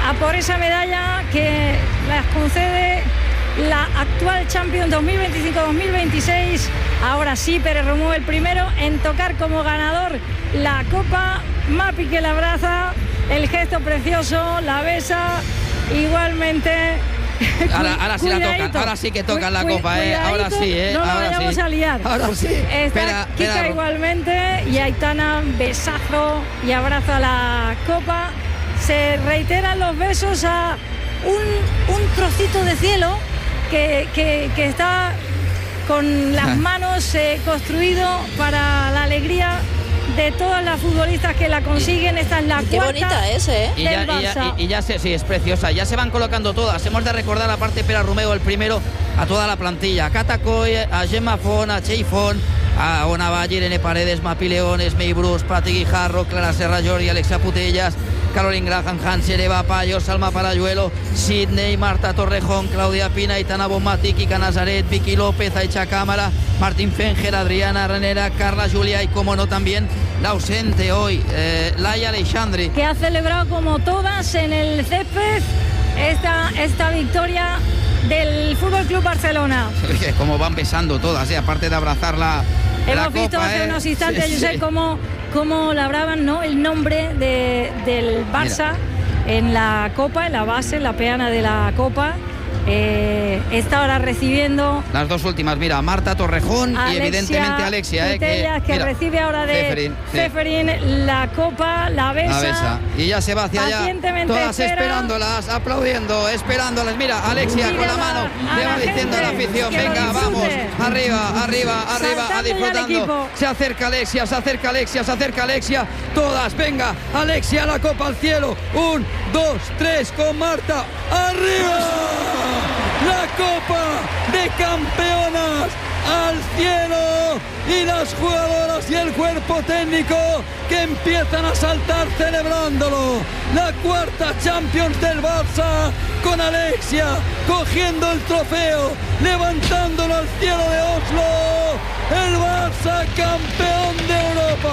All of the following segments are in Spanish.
a por esa medalla que las concede la actual Champions 2025-2026. Ahora sí, Pérez Romeu el primero en tocar como ganador la copa. Mapi que la abraza, el gesto precioso, la besa igualmente. Ahora sí la tocan, ahora sí que tocan la copa, ahora sí, no la ahora vayamos sí. a liar. Ahora sí. Está Kika igualmente y Aitana, besazo y abrazo a la copa. Se reiteran los besos a un trocito de cielo que está con las manos construido para la alegría de todas las futbolistas que la consiguen. Esta es la Qué cuarta bonita es, ¿eh? Y ya sí, es preciosa. Ya se van colocando todas. Hemos de recordar, aparte Pérez Romeu el primero, a toda la plantilla. A Cata Coll, a Gemma Font, a Chey Font, a Ona Valle, Irene Paredes, Mapi Leones, May Bruce, Pati Guijarro, Clara Serra Jordi, Alexia Putellas, Caroline Graham, Hanser, Eva Payo, Salma Parayuelo, Sidney, Marta Torrejón, Claudia Pina, Itana Bonmatí, Kika Nazaret, Vicky López, Aicha Cámara, Martín Fenger, Adriana Renera, Carla Julia y, como no, también la ausente hoy, Laia Aleixandri, que ha celebrado como todas en el césped esta victoria del Fútbol Club Barcelona. Como van besando todas, aparte de abrazarla. Hemos visto hace unos instantes, Josep, cómo labraban, ¿no?, el nombre del Barça. Mira, en la copa, en la base, en la peana de la copa. Está ahora recibiendo las dos últimas, mira, Marta Torrejón y evidentemente Alexia Putellas, que recibe ahora de Ceferín la copa, la besa y ya se va hacia allá, todas esperándolas, aplaudiendo, esperándolas. Mira, Alexia con la mano le va diciendo a la afición, venga, vamos, arriba, a disfrutando. Se acerca Alexia, todas, venga, Alexia, la copa al cielo, 1, 2, 3 con Marta, arriba. La copa de campeonas al cielo y las jugadoras y el cuerpo técnico que empiezan a saltar celebrándolo. La cuarta Champions del Barça con Alexia cogiendo el trofeo, levantándolo al cielo de Oslo. El Barça campeón de Europa.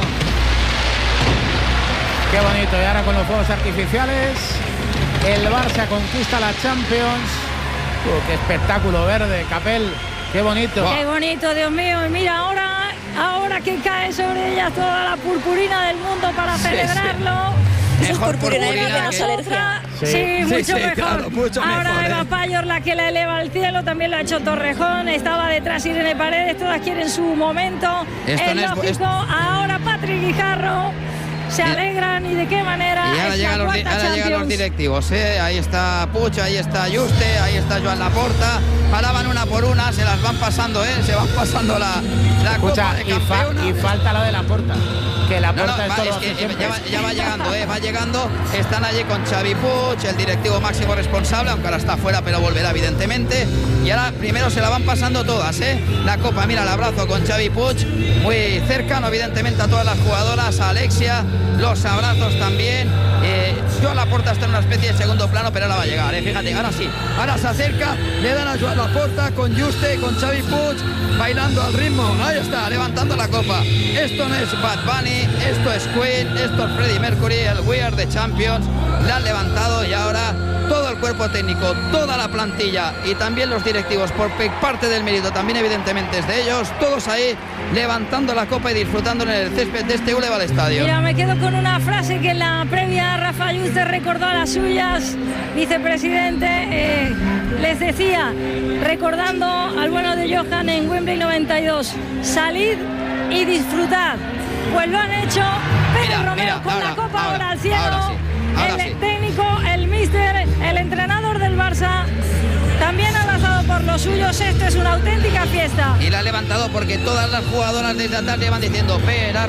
Qué bonito. Y ahora con los fuegos artificiales el Barça conquista la Champions. Qué espectáculo verde, Capel. Qué bonito. Qué bonito, Dios mío. Y mira, ahora que cae sobre ellas toda la purpurina del mundo para celebrarlo. Eso es purpurina que no es alergia. Sí, mucho mejor. Claro, mucho ahora mejor, Eva Payor, la que la eleva al cielo, también lo ha hecho Torrejón. Estaba detrás Irene Paredes, todas quieren su momento. Es lógico. Ahora Patrick Guijarro. Se alegran, y de qué manera. Y ahora llegan los directivos, ahí está Puig, ahí está Juste, ahí está Joan Laporta. Paraban una por una, se las van pasando, se van pasando la copa de campeona. Y falta la de Laporta, que Laporta ya va llegando. Están allí con Xavi Puig, el directivo máximo responsable, aunque ahora está fuera, pero volverá evidentemente. Y ahora primero se la van pasando todas, la copa. Mira el abrazo con Xavi Puig, muy cercano evidentemente a todas las jugadoras, a Alexia. Los abrazos también. Joan Laporta está en una especie de segundo plano, pero ahora va a llegar, fíjate, ahora sí. Ahora se acerca, le dan a Joan Laporta con Juste, con Xavi Puig, bailando al ritmo. Ahí está, levantando la copa. Esto no es Bad Bunny, esto es Queen, esto es Freddie Mercury, el We Are the Champions. Le han levantado y ahora todo el cuerpo técnico, toda la plantilla y también los directivos, por parte del mérito también evidentemente es de ellos, todos ahí levantando la copa y disfrutando en el césped de este Boulevard Estadio. Mira, me quedo con una frase que en la previa Rafa Yuste recordó a las suyas, vicepresidente, les decía, recordando al bueno de Johan en Wembley 92, salid y disfrutad. Pues lo han hecho. Pérez Romeu con la copa ahora al cielo. El técnico, el míster, el entrenador del Barça, también abrazado por los suyos. Esto es una auténtica fiesta. Y la ha levantado porque todas las jugadoras desde atrás le van diciendo Pérez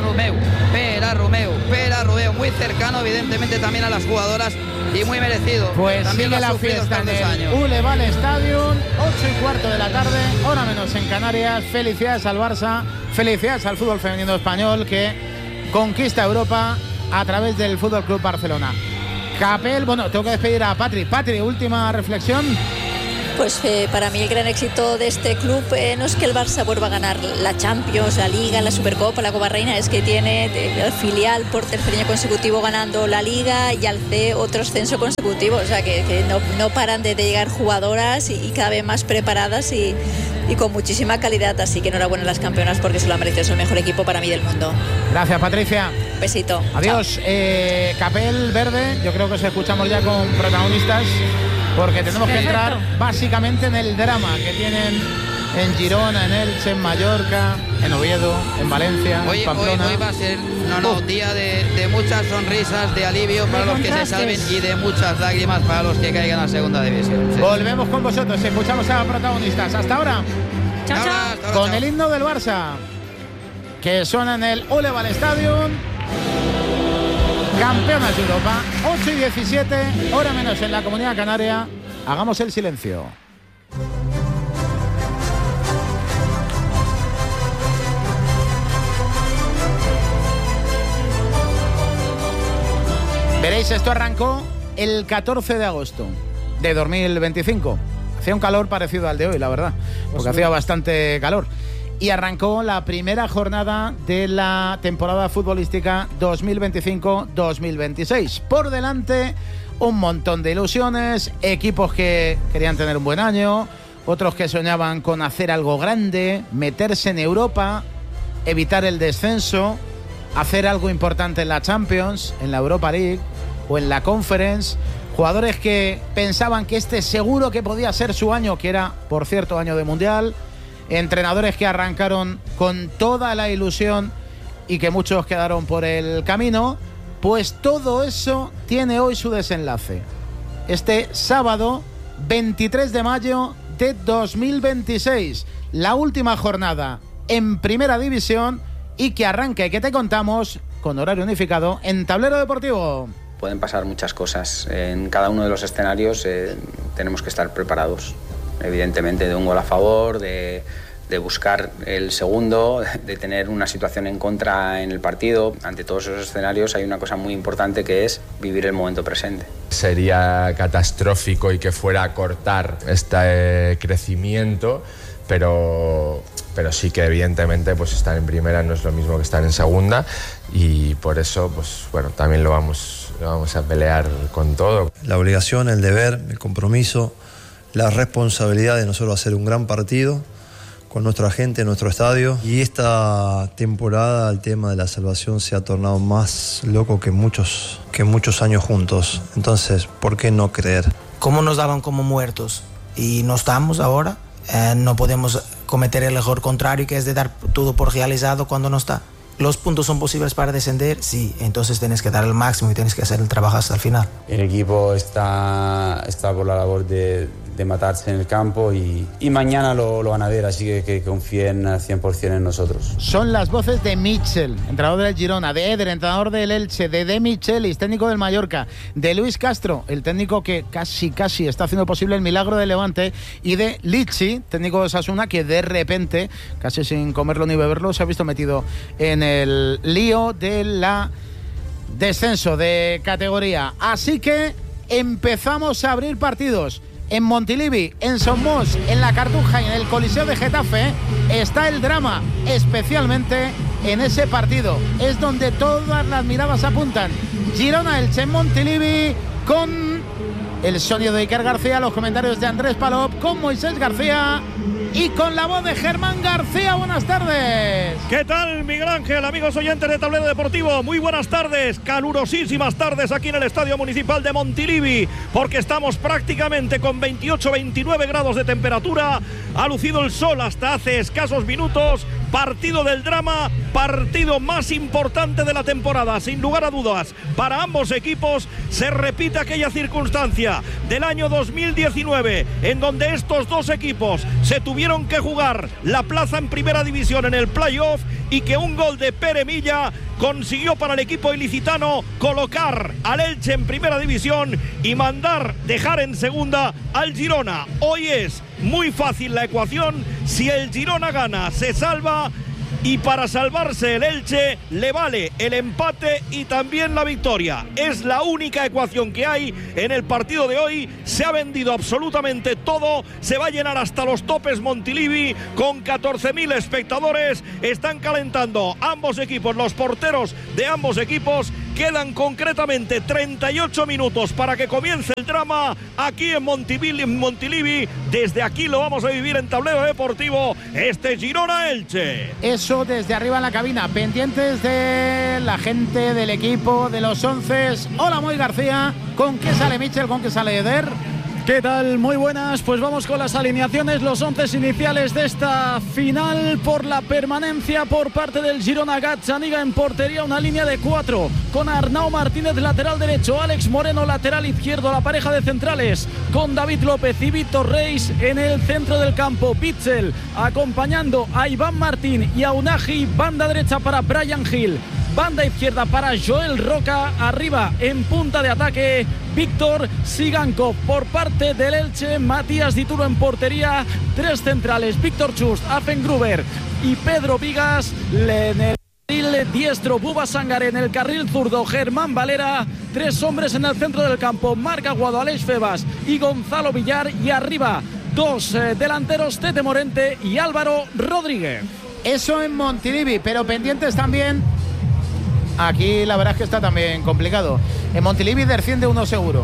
Romeu, muy cercano evidentemente también a las jugadoras y muy merecido. Pues también sigue la fiesta en el Boulevard Stadium, 8:15 de la tarde, hora menos en Canarias. Felicidades al Barça, felicidades al fútbol femenino español que conquista Europa a través del Fútbol Club Barcelona. Capel, bueno, tengo que despedir a Patri. Patri, última reflexión. Pues para mí el gran éxito de este club no es que el Barça vuelva a ganar la Champions, la Liga, la Supercopa, la Copa Reina, es que tiene el filial por tercer año consecutivo ganando la Liga y al C otro ascenso consecutivo, o sea que no paran de llegar jugadoras y cada vez más preparadas y con muchísima calidad, así que enhorabuena a las campeonas porque se lo han merecido, es el mejor equipo para mí del mundo. Gracias, Patricia. Besito. Adiós. Capel Verde, yo creo que os escuchamos ya con protagonistas porque tenemos que entrar básicamente en el drama que tienen en Girona, en Elche, en Mallorca, en Oviedo, en Valencia, en Pamplona. Hoy va a ser día de muchas sonrisas, de alivio para los que se salven y de muchas lágrimas para los que caigan a segunda división. Sí. Volvemos con vosotros, escuchamos a protagonistas. Hasta ahora. Chao, chao. Hasta ahora, Con chao. el himno del Barça que suena en el Oleval Stadium. Campeonas de Europa, 8:17, hora menos en la Comunidad Canaria. Hagamos el silencio. Veréis, esto arrancó el 14 de agosto de 2025. Hacía un calor parecido al de hoy, la verdad, porque hacía bastante calor. Y arrancó la primera jornada de la temporada futbolística 2025-2026. Por delante, un montón de ilusiones, equipos que querían tener un buen año, otros que soñaban con hacer algo grande, meterse en Europa, evitar el descenso, hacer algo importante en la Champions, en la Europa League o en la Conference. Jugadores que pensaban que este seguro que podía ser su año, que era, por cierto, año de Mundial. Entrenadores que arrancaron con toda la ilusión y que muchos quedaron por el camino. Pues todo eso tiene hoy su desenlace. Este sábado 23 de mayo de 2026, la última jornada en Primera División y que arranca y que te contamos con horario unificado en Tablero Deportivo. Pueden pasar muchas cosas. En cada uno de los escenarios tenemos que estar preparados. Evidentemente, de un gol a favor, de buscar el segundo, de tener una situación en contra en el partido. Ante todos esos escenarios hay una cosa muy importante que es vivir el momento presente. Sería catastrófico y que fuera a cortar este crecimiento, pero sí que evidentemente pues estar en primera no es lo mismo que estar en segunda y por eso pues bueno, también lo vamos a pelear con todo. La obligación, el deber, el compromiso, la responsabilidad de nosotros hacer un gran partido con nuestra gente, nuestro estadio. Y esta temporada el tema de la salvación se ha tornado más loco que muchos años juntos. Entonces, ¿por qué no creer? ¿Cómo nos daban como muertos? Y no estamos ahora. No podemos cometer el error contrario, que es de dar todo por realizado cuando no está. ¿Los puntos son posibles para descender? Sí, entonces tienes que dar el máximo y tienes que hacer el trabajo hasta el final. El equipo está por la labor de matarse en el campo y mañana lo van a ver, así que confíen al 100% en nosotros. Son las voces de Mitchell, entrenador del Girona, de Eder, entrenador del Elche, de Michelis, técnico del Mallorca, de Luis Castro, el técnico que casi está haciendo posible el milagro del Levante, y de Lichi, técnico de Osasuna, que de repente, casi sin comerlo ni beberlo, se ha visto metido en el lío de la descenso de categoría. Así que empezamos a abrir partidos. En Montilivi, en Somos, en la Cartuja y en el Coliseo de Getafe está el drama, especialmente en ese partido. Es donde todas las miradas apuntan. Girona-Elche en Montilivi, con el sonido de Iker García, los comentarios de Andrés Palop, con Moisés García y con la voz de Germán García. Buenas tardes. ¿Qué tal, Miguel Ángel? Amigos oyentes de Tablero Deportivo, muy buenas tardes, calurosísimas tardes aquí en el Estadio Municipal de Montilivi, porque estamos prácticamente con 28-29 grados de temperatura. Ha lucido el sol hasta hace escasos minutos. Partido del drama, partido más importante de la temporada, sin lugar a dudas. Para ambos equipos se repite aquella circunstancia del año 2019, en donde estos dos equipos se tuvieron que jugar la plaza en Primera División en el playoff y que un gol de Pere Milla consiguió para el equipo ilicitano colocar al Elche en Primera División y dejar en segunda al Girona. Hoy es muy fácil la ecuación. Si el Girona gana, se salva. y para salvarse el Elche le vale el empate y también la victoria. Es la única ecuación que hay en el partido de hoy. Se ha vendido absolutamente todo, se va a llenar hasta los topes Montilivi con 14.000 espectadores. Están calentando ambos equipos, los porteros de ambos equipos. Quedan concretamente 38 minutos para que comience el drama aquí en Montilivi. Desde aquí lo vamos a vivir en Tablero Deportivo, este Girona-Elche. Eso desde arriba en la cabina, pendientes de la gente del equipo, de los 11. Hola, Moy García. ¿Con qué sale Michel? ¿Con qué sale Eder? ¿Qué tal? Muy buenas, pues vamos con las alineaciones, los 11 iniciales de esta final por la permanencia por parte del Girona. Gazzaniga en portería, una línea de 4 con Arnau Martínez lateral derecho, Alex Moreno lateral izquierdo, la pareja de centrales con David López y Víctor Reis en el centro del campo. Pitzel acompañando a Iván Martín y a Unagi, banda derecha para Brian Hill, banda izquierda para Joel Roca, arriba en punta de ataque Víctor Sigankov. Por parte del Elche, Matías Dituro en portería, 3 centrales, Víctor Chust, Affengruber y Pedro Vigas. En el carril diestro, Buba Sangare, en el carril zurdo, Germán Valera. 3 hombres en el centro del campo, Marc Aguado, Aleix Febas y Gonzalo Villar. Y arriba, 2 delanteros, Tete Morente y Álvaro Rodríguez. Eso en Montilivi, pero pendientes también. Aquí la verdad es que está también complicado. En Montilivi desciende uno seguro.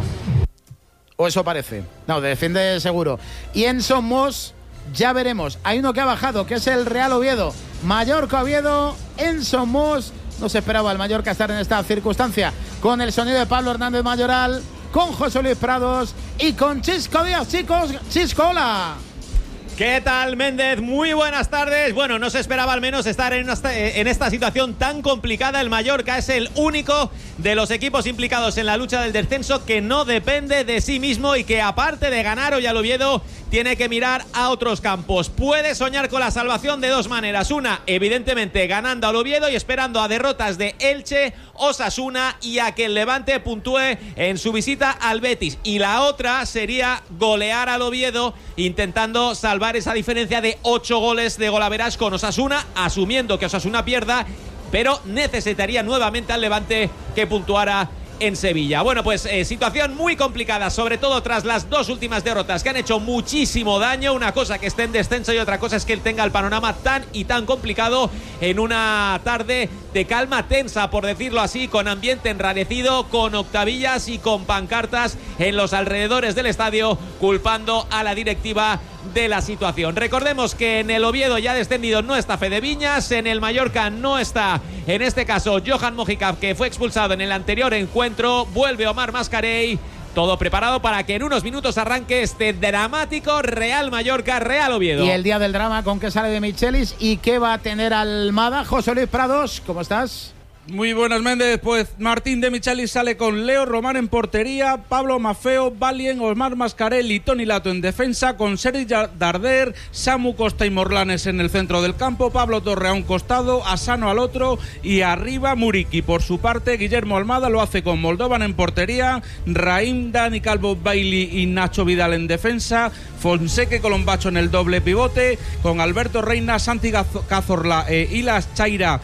O eso parece. No, desciende seguro. Y en Somos ya veremos. Hay uno que ha bajado, que es el Real Oviedo. Mallorca-Oviedo en Somos. No se esperaba el Mallorca estar en esta circunstancia. Con el sonido de Pablo Hernández Mayoral, con José Luis Prados y con Chisco Díaz. Chicos, Chisco, hola. ¿Qué tal, Méndez? Muy buenas tardes. Bueno, no se esperaba al menos estar en esta situación tan complicada. El Mallorca es el único de los equipos implicados en la lucha del descenso que no depende de sí mismo y que, aparte de ganar hoy al Oviedo, tiene que mirar a otros campos. Puede soñar con la salvación de 2 maneras. Una, evidentemente, ganando al Oviedo y esperando a derrotas de Elche, Osasuna y a que el Levante puntúe en su visita al Betis. Y la otra sería golear al Oviedo, intentando salvar esa diferencia de 8 goles de golaveras con Osasuna, asumiendo que Osasuna pierda, pero necesitaría nuevamente al Levante que puntuara en Sevilla. Bueno, pues situación muy complicada, sobre todo tras las 2 últimas derrotas que han hecho muchísimo daño. Una cosa que esté en descenso y otra cosa es que él tenga el panorama tan y tan complicado en una tarde de calma tensa, por decirlo así, con ambiente enrarecido, con octavillas y con pancartas en los alrededores del estadio culpando a la directiva de la situación. Recordemos que en el Oviedo ya descendido no está Fede Viñas, en el Mallorca no está, en este caso, Johan Mojica, que fue expulsado en el anterior encuentro. Vuelve Omar Mascarell. Todo preparado para que en unos minutos arranque este dramático Real Mallorca, Real Oviedo. Y el día del drama, ¿con qué sale de Michelis y qué va a tener Almada? José Luis Prados, ¿cómo estás? Muy buenas, Méndez. Pues Martín de Michelis sale con Leo Román en portería, Pablo Mafeo, Valien, Omar Mascarell y Toni Lato en defensa, con Sergi Darder, Samu Costa y Morlanes en el centro del campo, Pablo Torre a un costado, Asano al otro y arriba Muriqui. Por su parte, Guillermo Almada lo hace con Moldovan en portería, Raim, Dani Calvo Bailey y Nacho Vidal en defensa, Fonseca y Colombacho en el doble pivote, con Alberto Reina, Santi Cazorla e Ilas Chaira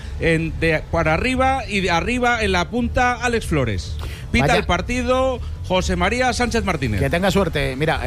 para arriba, y de arriba en la punta Alex Flores. Pita el partido José María Sánchez Martínez. Que tenga suerte. Mira,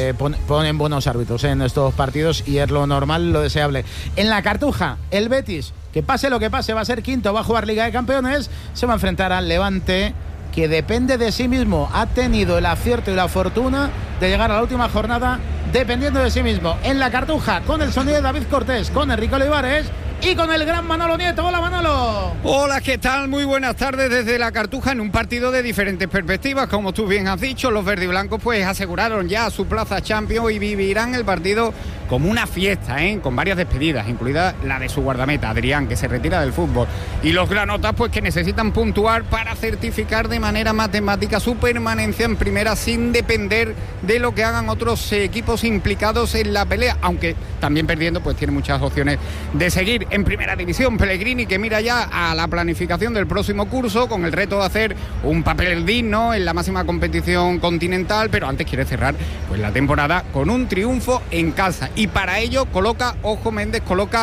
ponen buenos árbitros en estos partidos y es lo normal, lo deseable. En la Cartuja, el Betis, que pase lo que pase, va a ser quinto, va a jugar Liga de Campeones, se va a enfrentar al Levante, que depende de sí mismo. Ha tenido el acierto y la fortuna de llegar a la última jornada dependiendo de sí mismo. En la Cartuja, con el sonido de David Cortés, con Enrique Olivares y con el gran Manolo Nieto. Hola, Manolo. Hola, ¿qué tal? Muy buenas tardes desde la Cartuja, en un partido de diferentes perspectivas. Como tú bien has dicho, los verdiblancos pues aseguraron ya su plaza Champions y vivirán el partido como una fiesta, con varias despedidas, incluida la de su guardameta, Adrián, que se retira del fútbol. Y los granotas pues que necesitan puntuar para certificar de manera matemática su permanencia en primera, sin depender de lo que hagan otros equipos implicados en la pelea, aunque también perdiendo pues tiene muchas opciones de seguir en primera división. Pellegrini, que mira ya a la planificación del próximo curso con el reto de hacer un papel digno en la máxima competición continental, pero antes quiere cerrar pues la temporada con un triunfo en casa, y para ello coloca, ojo Méndez, coloca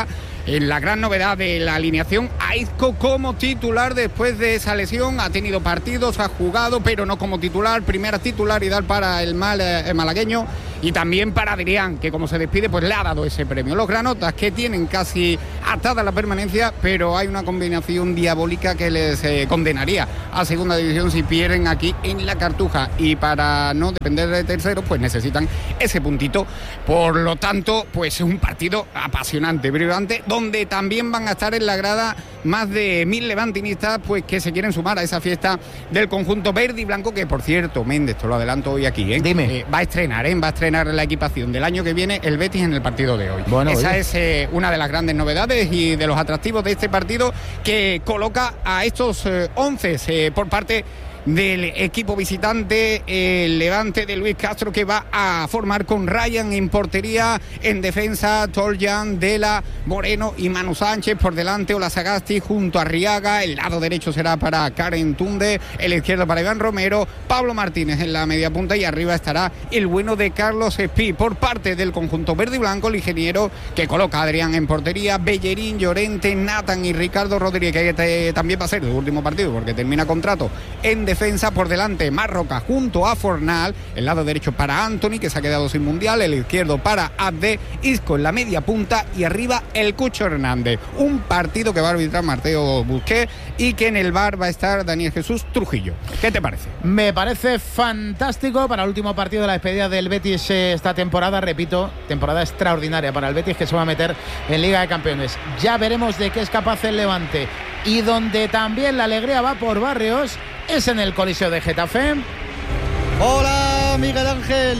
la gran novedad de la alineación, a Isco como titular después de esa lesión. Ha tenido partidos, ha jugado, pero no como titular. Primera titularidad para el malagueño. Y también para Adrián, que como se despide, pues le ha dado ese premio. Los granotas, que tienen casi atada la permanencia, pero hay una combinación diabólica que les condenaría a segunda división si pierden aquí en la Cartuja. Y para no depender de terceros, pues necesitan ese puntito. Por lo tanto, pues es un partido apasionante, brillante, donde también van a estar en la grada más de 1000 levantinistas, pues que se quieren sumar a esa fiesta del conjunto verde y blanco, que por cierto, Méndez, te lo adelanto hoy aquí, Dime. va a estrenar la equipación del año que viene el Betis en el partido de hoy. Bueno, esa es una de las grandes novedades y de los atractivos de este partido, que coloca a estos 11 por parte del equipo visitante, el Levante de Luis Castro, que va a formar con Ryan en portería, en defensa Toljan, Dela, Moreno y Manu Sánchez, por delante Olasagasti junto a Arriaga, el lado derecho será para Karen Tunde, el izquierdo para Iván Romero, Pablo Martínez en la media punta y arriba estará el bueno de Carlos Espí. Por parte del conjunto verde y blanco, el ingeniero, que coloca a Adrián en portería, Bellerín, Llorente, Nathan y Ricardo Rodríguez, que también va a ser el último partido porque termina contrato en defensa. Por delante Marroca junto a Fornal, el lado derecho para Anthony, que se ha quedado sin mundial, el izquierdo para Abde, Isco en la media punta y arriba el Cucho Hernández. Un partido que va a arbitrar Mateo Busquets y que en el VAR va a estar Daniel Jesús Trujillo. ¿Qué te parece? Me parece fantástico para el último partido de la despedida del Betis esta temporada. Repito, temporada extraordinaria para el Betis, que se va a meter en Liga de Campeones. Ya veremos de qué es capaz el Levante. Y donde también la alegría va por barrios es en el Coliseo de Getafe. Hola, Miguel Ángel.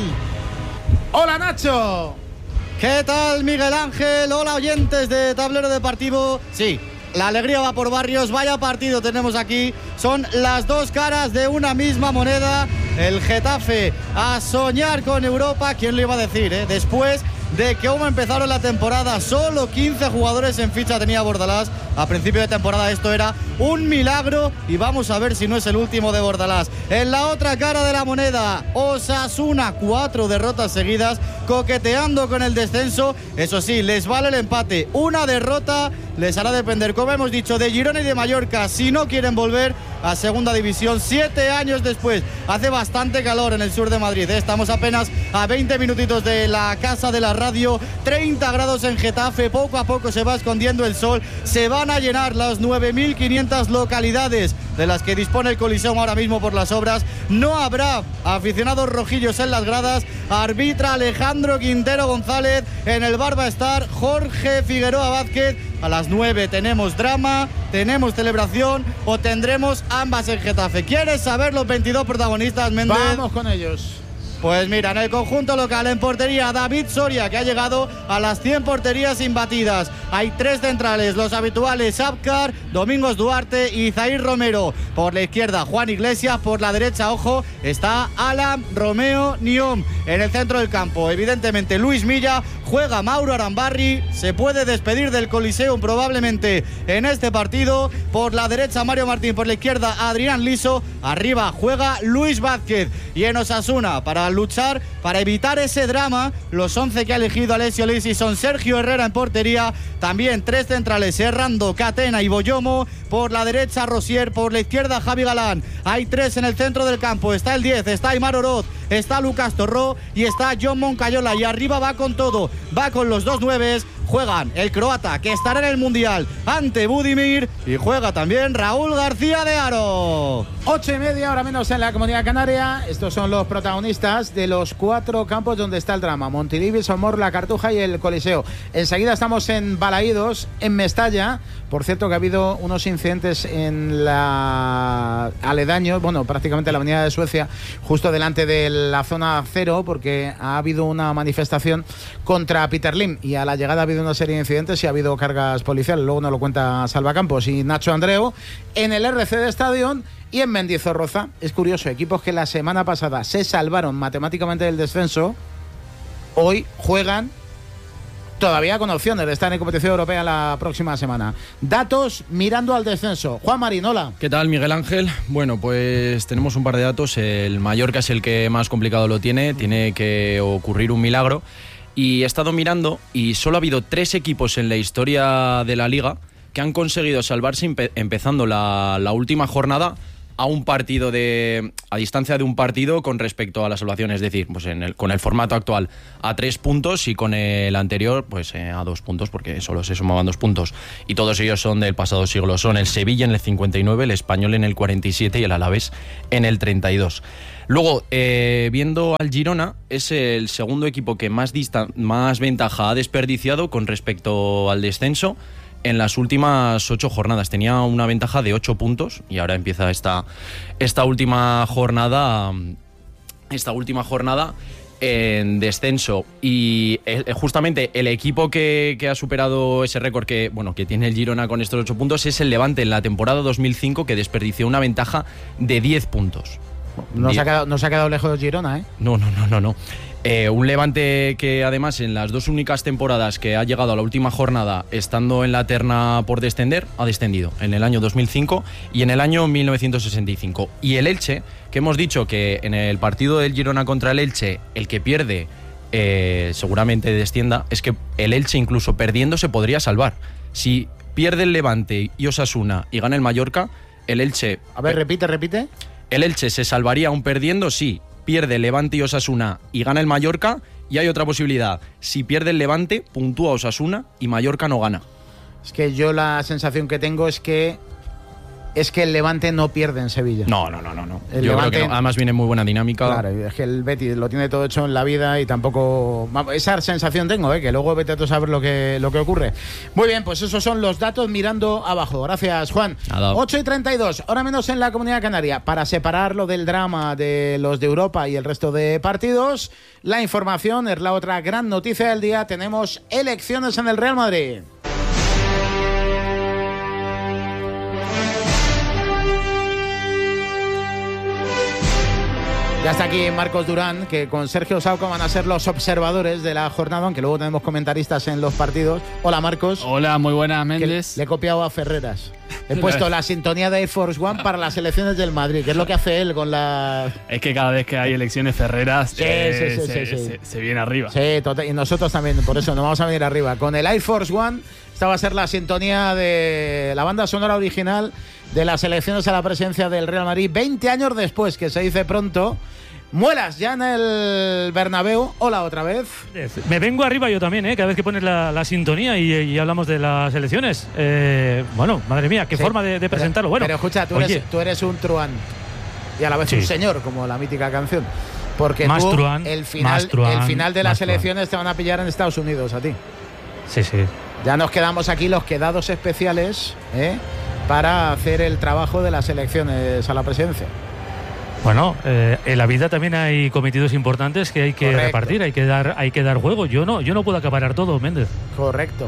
Hola, Nacho. ¿Qué tal, Miguel Ángel? Hola, oyentes de Tablero Deportivo. Sí, la alegría va por barrios. Vaya partido tenemos aquí. Son las dos caras de una misma moneda. El Getafe a soñar con Europa. ¿Quién lo iba a decir, Después de que como empezaron la temporada, solo 15 jugadores en ficha tenía Bordalás. A principio de temporada esto era un milagro y vamos a ver si no es el último de Bordalás. En la otra cara de la moneda, Osasuna, 4 derrotas seguidas, coqueteando con el descenso. Eso sí, les vale el empate. Una derrota les hará depender, como hemos dicho, de Girona y de Mallorca si no quieren volver a segunda división 7 años después. Hace bastante calor en el sur de Madrid, Estamos apenas a 20 minutitos de la casa de la radio. 30 grados en Getafe, poco a poco se va escondiendo el sol. Se van a llenar las 9.500 localidades de las que dispone el Coliseum ahora mismo por las obras. No habrá aficionados rojillos en las gradas. Arbitra Alejandro Quintero González. En el bar va a estar Jorge Figueroa Vázquez. A las 9 tenemos drama, tenemos celebración o tendremos ambas en Getafe. ¿Quieres saber los 22 protagonistas, Méndez? Vamos con ellos. Pues mira, en el conjunto local, en portería, David Soria, que ha llegado a las 100 porterías imbatidas. Hay 3 centrales, los habituales Abkar, Domingos Duarte y Zair Romero. Por la izquierda, Juan Iglesias. Por la derecha, ojo, está Alan Romeo Niom. En el centro del campo, evidentemente, Luis Milla. Juega Mauro Arambarri. Se puede despedir del Coliseum probablemente en este partido. Por la derecha, Mario Martín. Por la izquierda, Adrián Liso. Arriba juega Luis Vázquez. Y en Osasuna, para luchar, para evitar ese drama, los 11 que ha elegido Alessio Lisi son Sergio Herrera en portería. También 3 centrales, Errando, Catena y Boyomo. Por la derecha, Rosier. Por la izquierda, Javi Galán. Hay 3 en el centro del campo. Está el 10, está Aimar Oroz, está Lucas Torró y está John Moncayola. Y arriba va con todo, va con los 2 nueves. Juegan el croata, que estará en el Mundial ante Budimir, y juega también Raúl García de Haro. 8:30, ahora menos en la Comunidad Canaria. Estos son los protagonistas de los 4 campos donde está el drama: Montilivi, Somor, La Cartuja y el Coliseo. Enseguida estamos en Balaídos, en Mestalla. Por cierto, que ha habido unos incidentes en la aledaño, bueno, prácticamente en la avenida de Suecia, justo delante de la zona cero, porque ha habido una manifestación contra Peter Lim y a la llegada ha habido una serie de incidentes y ha habido cargas policiales. Luego nos lo cuenta Salva Campos y Nacho Andreu. En el RC de Stadion y en Mendizorroza, es curioso, equipos que la semana pasada se salvaron matemáticamente del descenso, hoy juegan todavía con opciones de estar en competición europea la próxima semana. Datos mirando al descenso. Juan Marín, hola. ¿Qué tal, Miguel Ángel? Bueno, pues tenemos un par de datos. El Mallorca es el que más complicado lo tiene que ocurrir un milagro. Y he estado mirando y solo ha habido 3 equipos en la historia de la Liga que han conseguido salvarse empezando la última jornada a un partido a distancia de un partido con respecto a la salvación, es decir, pues con el formato actual a 3 puntos y con el anterior pues a 2 puntos, porque solo se sumaban 2 puntos, y todos ellos son del pasado siglo. Son el Sevilla en el 59, el Español en el 47 y el Alavés en el 32. Luego, viendo al Girona, es el segundo equipo que más ventaja ha desperdiciado con respecto al descenso en las últimas 8 jornadas. Tenía una ventaja de 8 puntos y ahora empieza esta última jornada en descenso. Y justamente el equipo que ha superado ese récord que tiene el Girona con estos 8 puntos es el Levante en la temporada 2005, que desperdició una ventaja de 10 puntos. No se ha quedado lejos Girona, ¿eh? No. Un Levante que además en las 2 únicas temporadas que ha llegado a la última jornada estando en la terna por descender, ha descendido en el año 2005 y en el año 1965. Y el Elche, que hemos dicho que en el partido del Girona contra el Elche, el que pierde seguramente descienda, es que el Elche incluso perdiendo se podría salvar. Si pierde el Levante y Osasuna y gana el Mallorca, el Elche... A ver, repite. El Elche se salvaría aún perdiendo, sí. Pierde Levante y Osasuna y gana el Mallorca, y hay otra posibilidad: si pierde el Levante, puntúa Osasuna y Mallorca no gana. Es que yo la sensación que tengo es que el Levante no pierde en Sevilla. No. Yo creo que no. Además viene muy buena dinámica. Claro, es que el Betis lo tiene todo hecho en la vida y tampoco... Esa sensación tengo, que luego vete a tú saber lo que ocurre. Muy bien, pues esos son los datos mirando abajo. Gracias, Juan. Nada. 8:32, hora menos en la Comunidad Canaria. Para separar lo del drama de los de Europa y el resto de partidos, la información es la otra gran noticia del día. Tenemos elecciones en el Real Madrid. Ya está aquí Marcos Durán, que con Sergio Sauco van a ser los observadores de la jornada, aunque luego tenemos comentaristas en los partidos. Hola, Marcos. Hola, muy buenas, Méndez. Le he copiado a Ferreras. He puesto la sintonía de Air Force One para las elecciones del Madrid, que es lo que hace él con la... Es que cada vez que hay elecciones, Ferreras se viene arriba. Sí, total, y nosotros también, por eso nos vamos a venir arriba. Con el Air Force One, esta va a ser la sintonía de la banda sonora original de las elecciones a la presidencia del Real Madrid, 20 años después, que se dice pronto. Muelas ya en el Bernabéu. Hola otra vez. Me vengo arriba yo también, cada vez que pones la sintonía y hablamos de las elecciones. Bueno, madre mía, qué forma de presentarlo. Pero escucha, tú eres un truán y a la vez un señor, como la mítica canción. Porque más tú, truán, el final de las elecciones te van a pillar en Estados Unidos, a ti. Sí. Ya nos quedamos aquí los quedados especiales para hacer el trabajo de las elecciones a la presidencia. Bueno, en la vida también hay cometidos importantes que hay que repartir, hay que dar juego. Yo no puedo acaparar todo, Méndez. Correcto.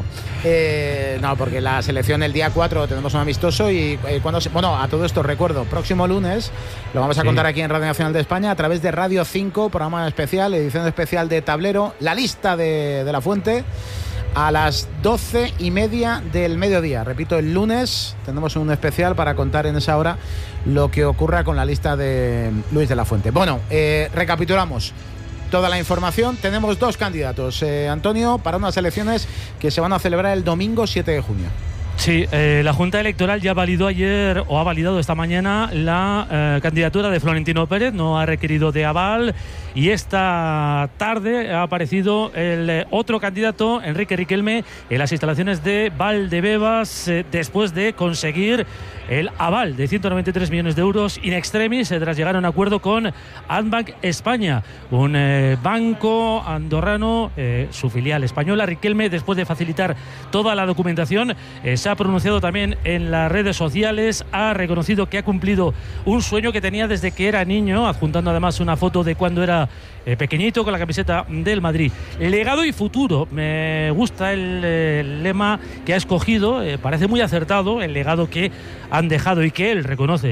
No, porque la selección el día 4 tenemos un amistoso y a todo esto recuerdo, próximo lunes lo vamos a contar aquí en Radio Nacional de España a través de Radio 5, programa especial, edición especial de Tablero, la lista de La Fuente, a las 12:30 del mediodía. Repito, el lunes tenemos un especial para contar en esa hora lo que ocurra con la lista de Luis de la Fuente. Bueno, recapitulamos toda la información. Tenemos 2 candidatos, Antonio, para unas elecciones que se van a celebrar el domingo 7 de junio. Sí, la Junta Electoral ya validó ayer o ha validado esta mañana la candidatura de Florentino Pérez, no ha requerido de aval, y esta tarde ha aparecido el otro candidato, Enrique Riquelme, en las instalaciones de Valdebebas, después de conseguir el aval de 193 millones de euros in extremis tras llegar a un acuerdo con Andbank España, un banco andorrano, su filial española. Riquelme, después de facilitar toda la documentación, se ha pronunciado también en las redes sociales, ha reconocido que ha cumplido un sueño que tenía desde que era niño, adjuntando además una foto de cuando era pequeñito con la camiseta del Madrid. Legado y futuro, me gusta el lema que ha escogido, parece muy acertado el legado que han dejado y que él reconoce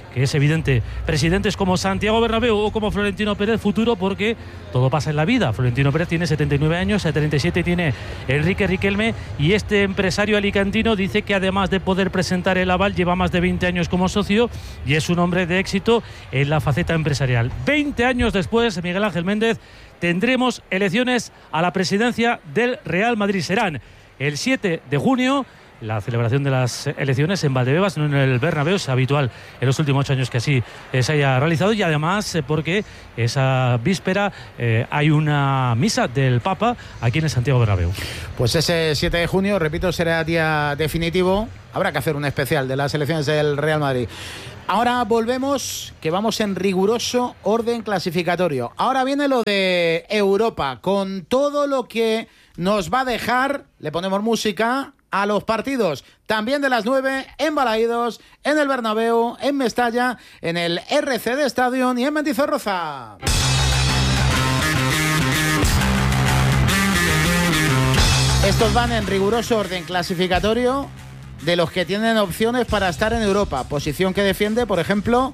que es evidente. Presidentes como Santiago Bernabéu o como Florentino Pérez, futuro, porque todo pasa en la vida. Florentino Pérez tiene 79 años, 37 tiene Enrique Riquelme, y este empresario alicantino dice que además de poder presentar el aval, lleva más de 20 años como socio y es un hombre de éxito en la faceta empresarial. 20 años después, Miguel Ángel Méndez, tendremos elecciones a la presidencia del Real Madrid. Serán el 7 de junio. La celebración de las elecciones en Valdebebas, no en el Bernabéu, es habitual en los últimos 8 años que así se haya realizado, y además porque esa víspera hay una misa del Papa aquí en el Santiago Bernabéu. Pues ese 7 de junio, repito, será día definitivo. Habrá que hacer un especial de las elecciones del Real Madrid. Ahora volvemos, que vamos en riguroso orden clasificatorio. Ahora viene lo de Europa, con todo lo que nos va a dejar. Le ponemos música a los partidos también de las 9 en Balaídos, en el Bernabéu, en Mestalla, en el RCD Stadium y en Mendizorroza. Estos van en riguroso orden clasificatorio de los que tienen opciones para estar en Europa. Posición que defiende, por ejemplo,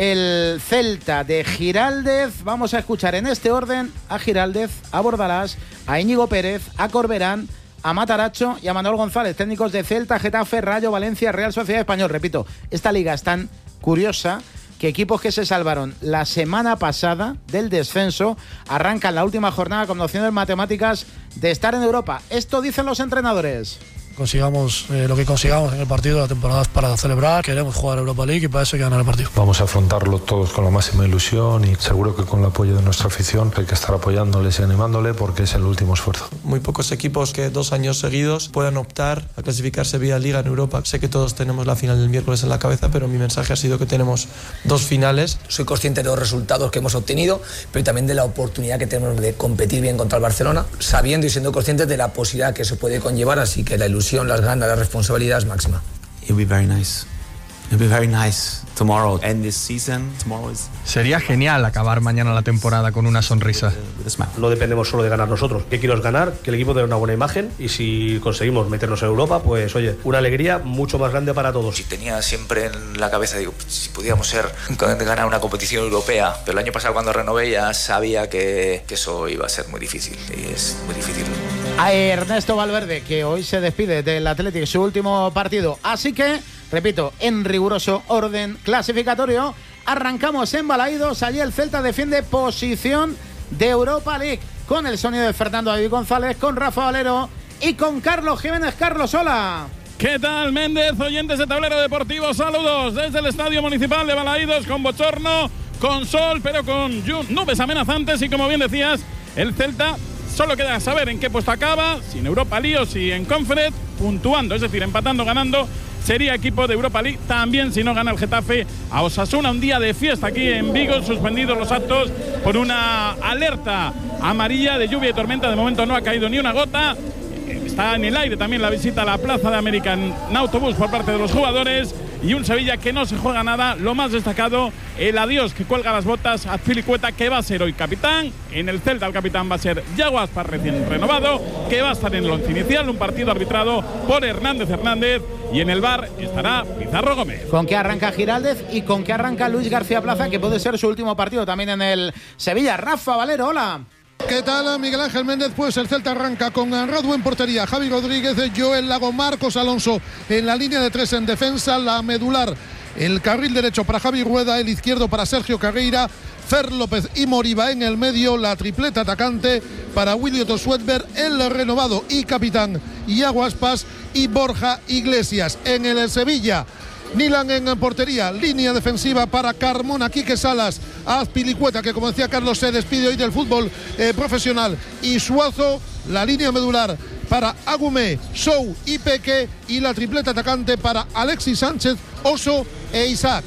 el Celta de Giraldez. Vamos a escuchar en este orden a Giraldez, a Bordalás, a Íñigo Pérez, a Corberán, a Mataracho y a Manuel González, técnicos de Celta, Getafe, Rayo, Valencia, Real Sociedad Español. Repito, esta liga es tan curiosa que equipos que se salvaron la semana pasada del descenso arrancan la última jornada con opciones matemáticas de estar en Europa. Esto dicen los entrenadores. Consigamos lo que consigamos en el partido de la temporada es para celebrar. Queremos jugar Europa League y para eso hay que ganar el partido. Vamos a afrontarlo todos con la máxima ilusión y seguro que con el apoyo de nuestra afición hay que estar apoyándoles y animándole porque es el último esfuerzo. Muy pocos equipos que 2 años seguidos puedan optar a clasificarse vía Liga en Europa. Sé que todos tenemos la final del miércoles en la cabeza, pero mi mensaje ha sido que tenemos 2 finales. Soy consciente de los resultados que hemos obtenido, pero también de la oportunidad que tenemos de competir bien contra el Barcelona, sabiendo y siendo conscientes de la posibilidad que se puede conllevar, así que la ilusión, las ganas, la responsabilidad es máxima. It'll be very nice. It'll be very nice tomorrow. End this season. Tomorrow is... Sería genial acabar mañana la temporada con una sonrisa. No dependemos solo de ganar nosotros. ¿Qué quiero es ganar? Que el equipo dé una buena imagen y si conseguimos meternos en Europa, pues oye, una alegría mucho más grande para todos. Si tenía siempre en la cabeza, digo, si pudiéramos ganar una competición europea, pero el año pasado cuando renové ya sabía que eso iba a ser muy difícil y es muy difícil. A Ernesto Valverde, que hoy se despide del Athletic, su último partido. Así que, repito, en riguroso orden clasificatorio, arrancamos en Balaídos. Allí el Celta defiende posición de Europa League, con el sonido de Fernando David González, con Rafa Valero y con Carlos Jiménez. Carlos, hola. ¿Qué tal, Méndez? Oyentes de Tablero Deportivo, saludos desde el Estadio Municipal de Balaídos, con bochorno, con sol, pero con nubes amenazantes. Y como bien decías, el Celta solo queda saber en qué puesto acaba, si en Europa League o si en Conference, puntuando, es decir, empatando, ganando, sería equipo de Europa League. También si no gana el Getafe a Osasuna, un día de fiesta aquí en Vigo, suspendidos los actos por una alerta amarilla de lluvia y tormenta. De momento no ha caído ni una gota. Está en el aire también la visita a la plaza de American Autobús por parte de los jugadores, y un Sevilla que no se juega nada. Lo más destacado, el adiós que cuelga las botas a Azpilicueta, que va a ser hoy capitán. En el Celta el capitán va a ser Yago Aspas, recién renovado, que va a estar en el once inicial, un partido arbitrado por Hernández, y en el VAR estará Pizarro Gómez. ¿Con qué arranca Giraldez y con qué arranca Luis García Plaza, que puede ser su último partido también en el Sevilla? Rafa Valero, hola. ¿Qué tal, Miguel Ángel Méndez? Pues el Celta arranca con Radu en portería, Javi Rodríguez, Joel Lago, Marcos Alonso en la línea de 3 en defensa, la medular, el carril derecho para Javi Rueda, el izquierdo para Sergio Carreira, Fer López y Moriba en el medio, la tripleta atacante para Willy Otto Sweatberg, el renovado y capitán Iago Aspas y Borja Iglesias. En el Sevilla, Nilan en portería, línea defensiva para Carmona, Quique Salas, Azpilicueta, que como decía Carlos se despide hoy del fútbol profesional, y Suazo, la línea medular para Agumé, Sou y Peque, y la tripleta atacante para Alexis Sánchez, Oso e Isaac.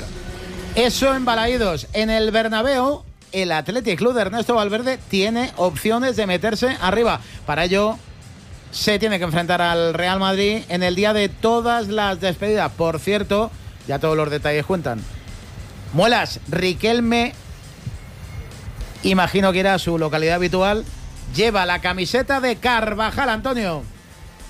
Eso en Balaídos. En el Bernabéu, el Athletic Club de Ernesto Valverde tiene opciones de meterse arriba. Para ello se tiene que enfrentar al Real Madrid en el día de todas las despedidas. Por cierto, ya todos los detalles cuentan. Muelas, Riquelme, imagino que era su localidad habitual, lleva la camiseta de Carvajal, Antonio.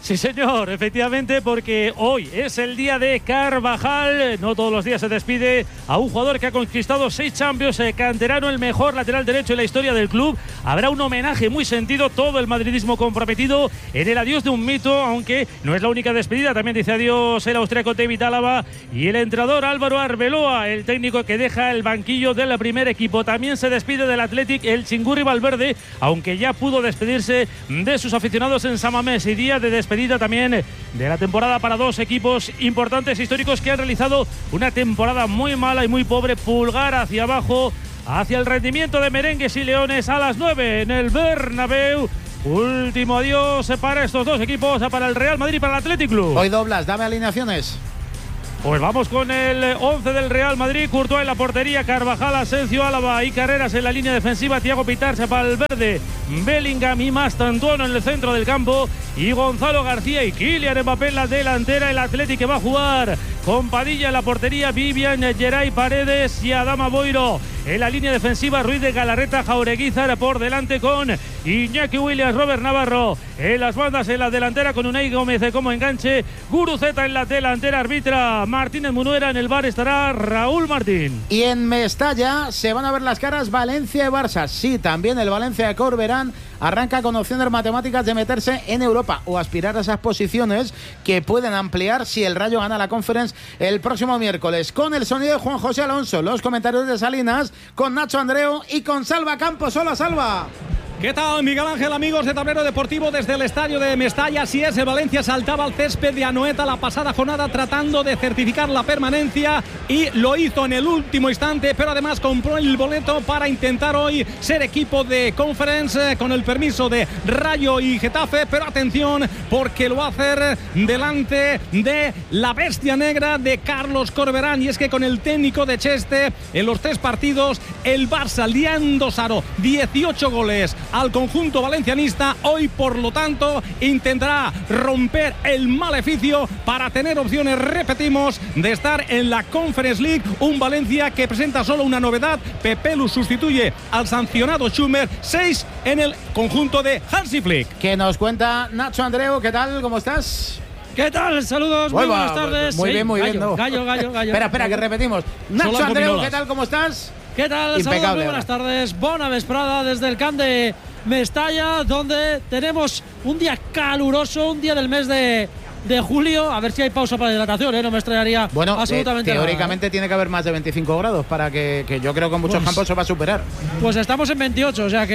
Sí, señor, efectivamente, porque hoy es el día de Carvajal. No todos los días se despide a un jugador que ha conquistado 6 Champions, canterano, el mejor lateral derecho en la historia del club. Habrá un homenaje muy sentido, todo el madridismo comprometido en el adiós de un mito, aunque no es la única despedida. También dice adiós el austríaco David Álava y el entrenador Álvaro Arbeloa, el técnico que deja el banquillo del primer equipo. También se despide del Athletic el Chingurri Valverde, aunque ya pudo despedirse de sus aficionados en San Mamés, y día de despedida también de la temporada para 2 equipos importantes históricos que han realizado una temporada muy mala y muy pobre. Pulgar hacia abajo, hacia el rendimiento de Merengues y Leones a las 9 en el Bernabéu. Último adiós para estos 2 equipos, para el Real Madrid y para el Athletic Club. Hoy doblas, dame alineaciones. Pues vamos con el 11 del Real Madrid. Courtois en la portería, Carvajal, Asensio, Álava y Carreras en la línea defensiva, Thiago Pitarsa para el verde, Bellingham y Mastantuono en el centro del campo, y Gonzalo García y Kylian Mbappé en la delantera. El Athletic que va a jugar con Padilla en la portería, Vivian, Geray, Paredes y Adama Boiro en la línea defensiva, Ruiz de Galarreta, Jaureguizar por delante con Iñaki Williams, Robert Navarro en las bandas, en la delantera con Unai Gómez como enganche, Guruceta en la delantera, arbitra Martínez Munuera, en el bar estará Raúl Martín. Y en Mestalla se van a ver las caras Valencia y Barça. Sí, también el Valencia de Corberán arranca con opciones matemáticas de meterse en Europa o aspirar a esas posiciones que pueden ampliar si el Rayo gana la Conference el próximo miércoles. Con el sonido de Juan José Alonso, los comentarios de Salinas, con Nacho Andreu y con Salva Campos. Hola, Salva. ¿Qué tal, Miguel Ángel, amigos de Tablero Deportivo desde el estadio de Mestalla? Así es, el Valencia saltaba al césped de Anoeta la pasada jornada tratando de certificar la permanencia y lo hizo en el último instante, pero además compró el boleto para intentar hoy ser equipo de Conference con el permiso de Rayo y Getafe, pero atención porque lo va a hacer delante de la bestia negra de Carlos Corberán, y es que con el técnico de Cheste en los 3 partidos el Barça le ha endosado 18 goles al conjunto valencianista. Hoy, por lo tanto, intentará romper el maleficio para tener opciones, repetimos, de estar en la Conference League. Un Valencia que presenta solo una novedad: Pepelu sustituye al sancionado Schumer. 6 en el conjunto de Hansi Flick. ¿Qué nos cuenta Nacho Andreu? ¿Qué tal? ¿Cómo estás? ¿Qué tal? Saludos, muy buenas tardes. Muy bien, muy bien. ¿No? Gallo. Espera, que repetimos. Nacho Andreu, ¿qué tal? ¿Cómo estás? ¿Qué tal? Saludos, muy buenas tardes. Bona vesprada desde el camp de Mestalla, donde tenemos un día caluroso, un día del mes de julio. A ver si hay pausa para hidratación, no me extrañaría absolutamente teóricamente nada. Tiene que haber más de 25 grados para que yo creo que en muchos campos se va a superar. Pues estamos en 28, o sea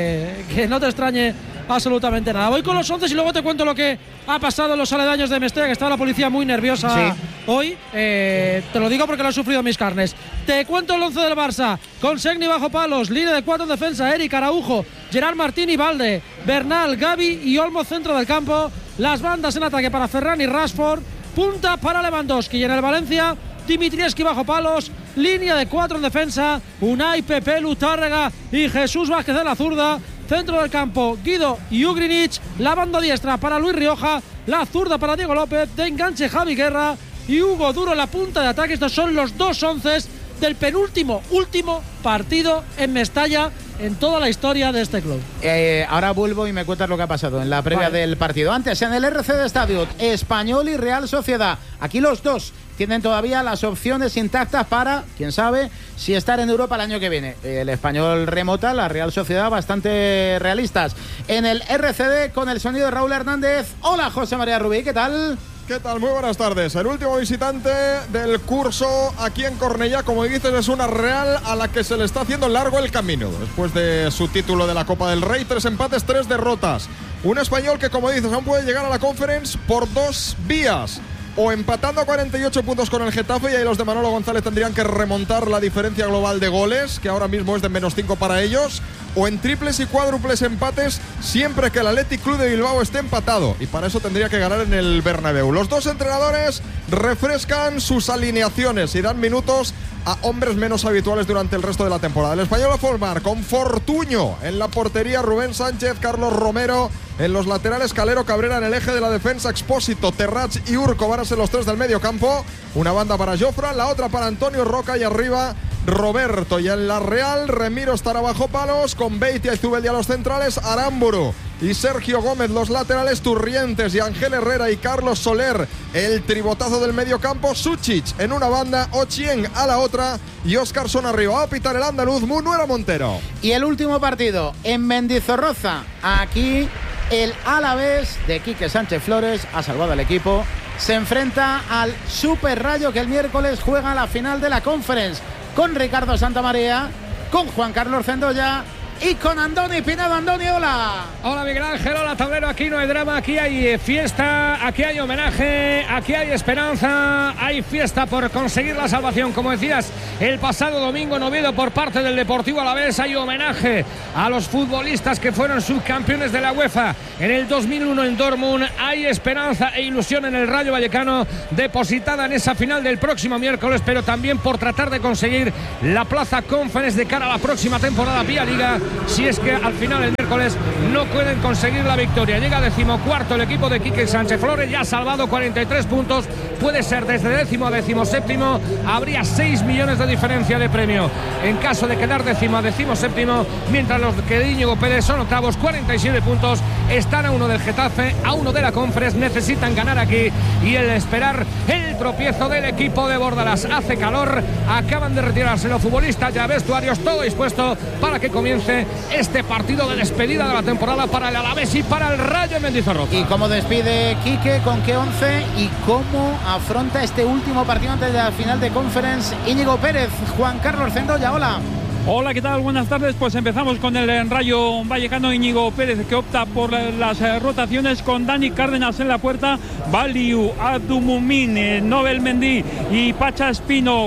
que no te extrañe absolutamente nada. Voy con los 11 y luego te cuento lo que ha pasado en los aledaños de Mestalla, que estaba la policía muy nerviosa hoy. Te lo digo porque lo he sufrido en mis carnes. Te cuento el 11 del Barça, con Segni bajo palos, línea de 4 en defensa, Eric Araujo, Gerard Martín y Valde, Bernal, Gavi y Olmo centro del campo. Las bandas en ataque para Ferran y Rashford, punta para Lewandowski, y en el Valencia Dimitrievski bajo palos, línea de 4 en defensa, Unai, Pepelu, Tárrega y Jesús Vázquez en la zurda. Centro del campo, Guido y Ugrinic. La banda diestra para Luis Rioja, la zurda para Diego López, de enganche Javi Guerra y Hugo Duro en la punta de ataque. Estos son los 2 onces del último partido en Mestalla en toda la historia de este club. Ahora vuelvo y me cuentas lo que ha pasado en la previa del partido. Antes, en el RCD Stadium, Español y Real Sociedad. Aquí los dos tienen todavía las opciones intactas para, quién sabe, si estar en Europa el año que viene. El Español remota, la Real Sociedad bastante realistas. En el RCD, con el sonido de Raúl Hernández. Hola, José María Rubí, ¿qué tal? ¿Qué tal? Muy buenas tardes. El último visitante del curso aquí en Cornellá, como dices, es una Real a la que se le está haciendo largo el camino. Después de su título de la Copa del Rey, 3 empates, 3 derrotas. Un Español que, como dices, aún puede llegar a la Conference por 2 vías. O empatando a 48 puntos con el Getafe, y ahí los de Manolo González tendrían que remontar la diferencia global de goles, que ahora mismo es de -5 para ellos, o en triples y cuádruples empates siempre que el Athletic Club de Bilbao esté empatado, y para eso tendría que ganar en el Bernabéu. Los dos entrenadores refrescan sus alineaciones y dan minutos a hombres menos habituales durante el resto de la temporada. El Español va a formar con Fortuño en la portería, Rubén Sánchez, Carlos Romero en los laterales, Calero, Cabrera en el eje de la defensa, Expósito, Terrach y Urco van a ser los 3 del medio campo. Una banda para Jofra, la otra para Antonio Roca, y arriba Roberto. Y en la Real, Remiro estará bajo palos con Beitia y Zubeldia los centrales, Aramburu y Sergio Gómez los laterales, Turrientes y Ángel Herrera y Carlos Soler el tribotazo del mediocampo, Suchic en una banda, Ochieng a la otra y Óscarson arriba. A pitar el andaluz Munuera Montero. Y el último partido en Mendizorroza. Aquí el Alavés de Quique Sánchez Flores ha salvado al equipo. Se enfrenta al Super Rayo, que el miércoles juega la final de la Conference con Ricardo Santamaría, con Juan Carlos Cendoya y con Andoni Pinedo. Andoni, hola. Hola Miguel Ángel, hola tablero. Aquí no hay drama, aquí hay fiesta, aquí hay homenaje, aquí hay esperanza, hay fiesta por conseguir la salvación. Como decías, el pasado domingo en Oviedo por parte del Deportivo Alavés hay homenaje a los futbolistas que fueron subcampeones de la UEFA en el 2001 en Dortmund. Hay esperanza e ilusión en el Rayo Vallecano depositada en esa final del próximo miércoles, pero también por tratar de conseguir la plaza Conference de cara a la próxima temporada vía Liga, si es que al final el miércoles no pueden conseguir la victoria. Llega 14º el equipo de Quique Sánchez Flores, ya ha salvado 43 puntos, puede ser desde 10º a 17º, habría 6 millones de diferencia de premio en caso de quedar 10º a 17º, mientras los que de Íñigo Pérez son octavos, 47 puntos, están a 1 del Getafe, a 1 de la Conference, necesitan ganar aquí y el esperar el tropiezo del equipo de Bordalás. Hace calor, acaban de retirarse los futbolistas, ya vestuarios, todo dispuesto para que comience este partido de despedida de la temporada para el Alavés y para el Rayo Mendizorroza. ¿Y cómo despide Quique? ¿Con qué 11? ¿Y cómo afronta este último partido antes de la final de Conference Íñigo Pérez? Juan Carlos Cendoya, hola. Hola, ¿qué tal? Buenas tardes. Pues empezamos con el Rayo Vallecano. Íñigo Pérez, que opta por las rotaciones con Dani Cárdenas en la puerta, Baliu, Abdumumin, Nobel Mendy y Pacha Espino.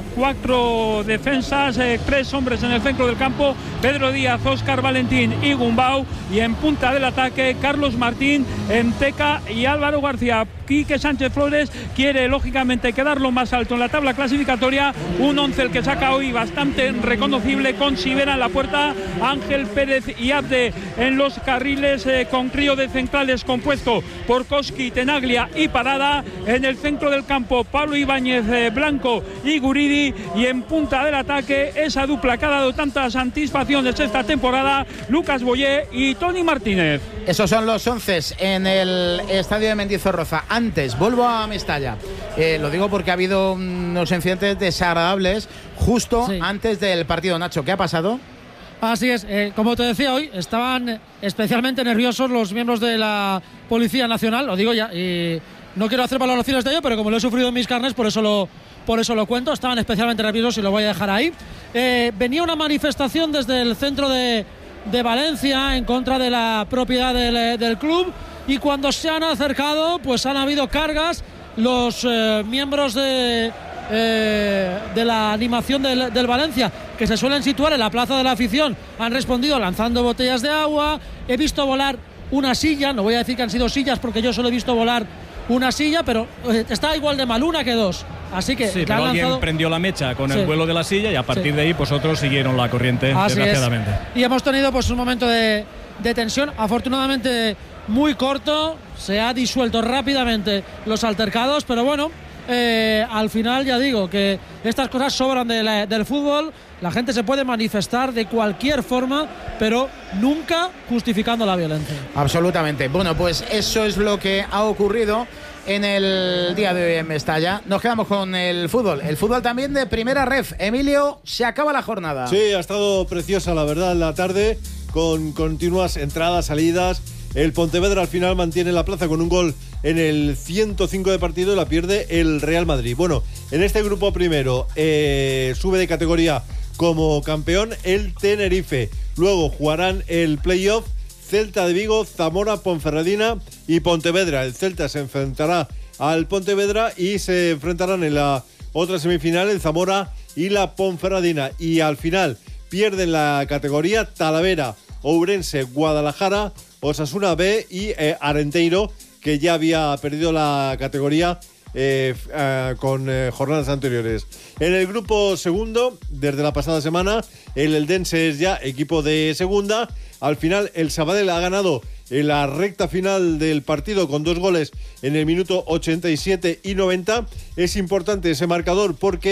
4 defensas, 3 hombres en el centro del campo, Pedro Díaz, Óscar Valentín y Gumbau. Y en punta del ataque, Carlos Martín, Enteca y Álvaro García. Quique Sánchez Flores quiere lógicamente quedarlo más alto en la tabla clasificatoria. Un 11 el que saca hoy bastante reconocible, con Sivera en la puerta, Ángel Pérez y Abde en los carriles, con trío de centrales compuesto por Koski, Tenaglia y Parada. En el centro del campo, Pablo Ibáñez, Blanco y Guridi. Y en punta del ataque, esa dupla que ha dado tantas satisfacciones esta temporada, Lucas Boyé y Tony Martínez. Esos son los 11 en el estadio de Mendizorroza. Antes, vuelvo a Mestalla. Lo digo porque ha habido unos incidentes desagradables justo antes del partido. Nacho, ¿qué ha pasado? Así es, como te decía hoy, estaban especialmente nerviosos los miembros de la Policía Nacional, lo digo ya, y no quiero hacer valoraciones de ello, pero como lo he sufrido en mis carnes, por eso lo cuento. Estaban especialmente nerviosos y lo voy a dejar ahí. Venía una manifestación desde el centro de Valencia en contra de la propiedad del club, y cuando se han acercado, pues han habido cargas. Los miembros de la animación del Valencia, que se suelen situar en la plaza de la afición, han respondido lanzando botellas de agua. He visto volar una silla, no voy a decir que han sido sillas porque yo solo he visto volar una silla, pero está igual de mal una que dos. Así que sí, pero alguien prendió la mecha con el vuelo de la silla y a partir de ahí pues otros siguieron la corriente, desgraciadamente. Y hemos tenido pues un momento de tensión, afortunadamente muy corto, se ha disuelto rápidamente los altercados, pero bueno, al final ya digo que estas cosas sobran del fútbol. La gente se puede manifestar de cualquier forma, pero nunca justificando la violencia. Absolutamente. Bueno, pues eso es lo que ha ocurrido en el día de hoy en Mestalla. Nos quedamos con el fútbol también de primera ref. Emilio, se acaba la jornada. Sí, ha estado preciosa la verdad la tarde, con continuas entradas, salidas. El Pontevedra al final mantiene la plaza con un gol en el 105 de partido y la pierde el Real Madrid. Bueno, en este grupo primero sube de categoría como campeón el Tenerife. Luego jugarán el playoff Celta de Vigo, Zamora, Ponferradina y Pontevedra. El Celta se enfrentará al Pontevedra y se enfrentarán en la otra semifinal el Zamora y la Ponferradina. Y al final pierden la categoría Talavera, Ourense, Guadalajara, Osasuna B y Arenteiro, que ya había perdido la categoría con jornadas anteriores. En el grupo segundo, desde la pasada semana, el Eldense es ya equipo de segunda. Al final, el Sabadell ha ganado en la recta final del partido con 2 goles en el minuto 87 y 90. Es importante ese marcador porque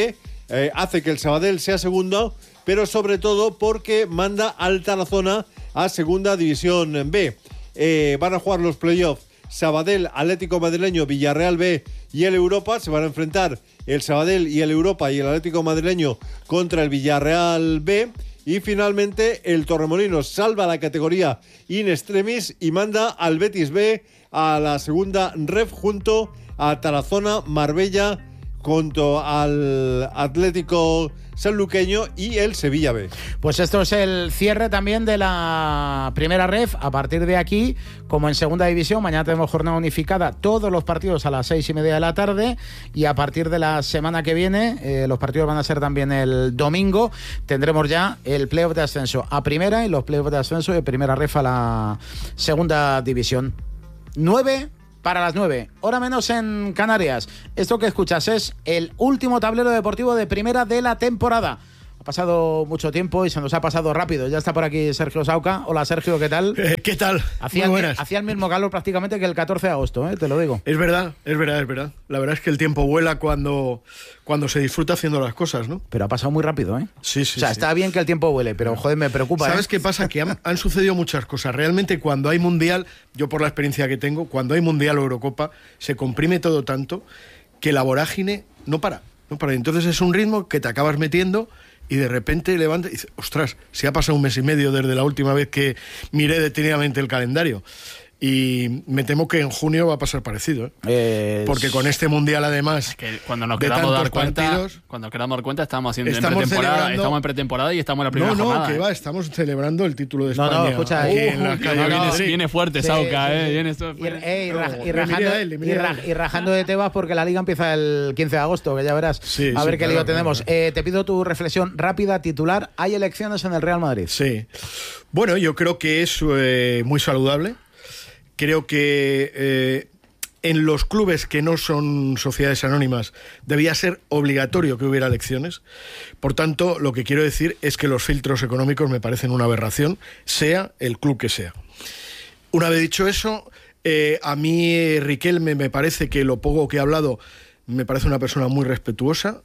hace que el Sabadell sea segundo, pero sobre todo porque manda al Tarazona a Segunda División B. Van a jugar los playoffs Sabadell, Atlético Madrileño, Villarreal B y el Europa. Se van a enfrentar el Sabadell y el Europa y el Atlético Madrileño contra el Villarreal B. Y finalmente el Torremolinos salva la categoría in extremis y manda al Betis B a la segunda ref junto a Tarazona, Marbella, junto al Atlético Sanluqueño y el Sevilla B. Pues esto es el cierre también de la primera ref. A partir de aquí, como en segunda división, mañana tenemos jornada unificada, todos los partidos a las 6:30 de la tarde, y a partir de la semana que viene, los partidos van a ser también el domingo, tendremos ya el playoff de ascenso a primera y los playoffs de ascenso de primera ref a la segunda división. 9 para las 9, hora menos en Canarias. Esto que escuchas es el último tablero deportivo de primera de la temporada. Ha pasado mucho tiempo y se nos ha pasado rápido. Ya está por aquí Sergio Sauca. Hola Sergio, ¿qué tal? ¿Qué tal? Hacía el mismo calor prácticamente que el 14 de agosto, te lo digo. Es verdad. La verdad es que el tiempo vuela cuando se disfruta haciendo las cosas, ¿no? Pero ha pasado muy rápido, ¿eh? Sí. O sea, está bien que el tiempo vuele, pero joder, me preocupa. ¿Sabes qué pasa? Que han sucedido muchas cosas. Realmente cuando hay Mundial, yo por la experiencia que tengo, cuando hay Mundial o Eurocopa, se comprime todo tanto que la vorágine no para. Entonces es un ritmo que te acabas metiendo y de repente levantas y dices, ostras, se ha pasado un mes y medio desde la última vez que miré detenidamente el calendario. Y me temo que en junio va a pasar parecido, porque con este mundial además es que cuando nos queramos dar cuenta estamos en pretemporada y estamos en la primera jornada. Que va, estamos celebrando el título de España. No, escucha, viene fuerte Sauca, y rajando de Tebas porque la liga empieza el 15 de agosto, que ya verás. A ver qué lío tenemos. Te pido tu reflexión rápida, titular. Hay elecciones en el Real Madrid. Sí. Bueno, yo creo que es muy saludable. Creo que en los clubes que no son sociedades anónimas debía ser obligatorio que hubiera elecciones. Por tanto, lo que quiero decir es que los filtros económicos me parecen una aberración, sea el club que sea. Una vez dicho eso, a mí Riquelme me parece que lo poco que ha hablado me parece una persona muy respetuosa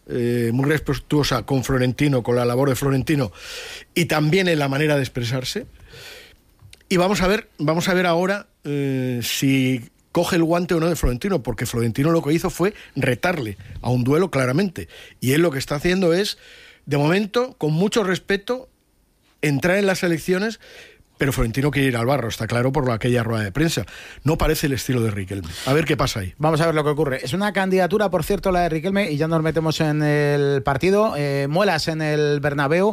con Florentino, con la labor de Florentino y también en la manera de expresarse. Y vamos a ver ahora si coge el guante o no de Florentino, porque Florentino lo que hizo fue retarle a un duelo claramente. Y él lo que está haciendo es, de momento, con mucho respeto, entrar en las elecciones, pero Florentino quiere ir al barro, está claro por aquella rueda de prensa. No parece el estilo de Riquelme. A ver qué pasa ahí. Vamos a ver lo que ocurre. Es una candidatura, por cierto, la de Riquelme, y ya nos metemos en el partido. Muelas en el Bernabéu.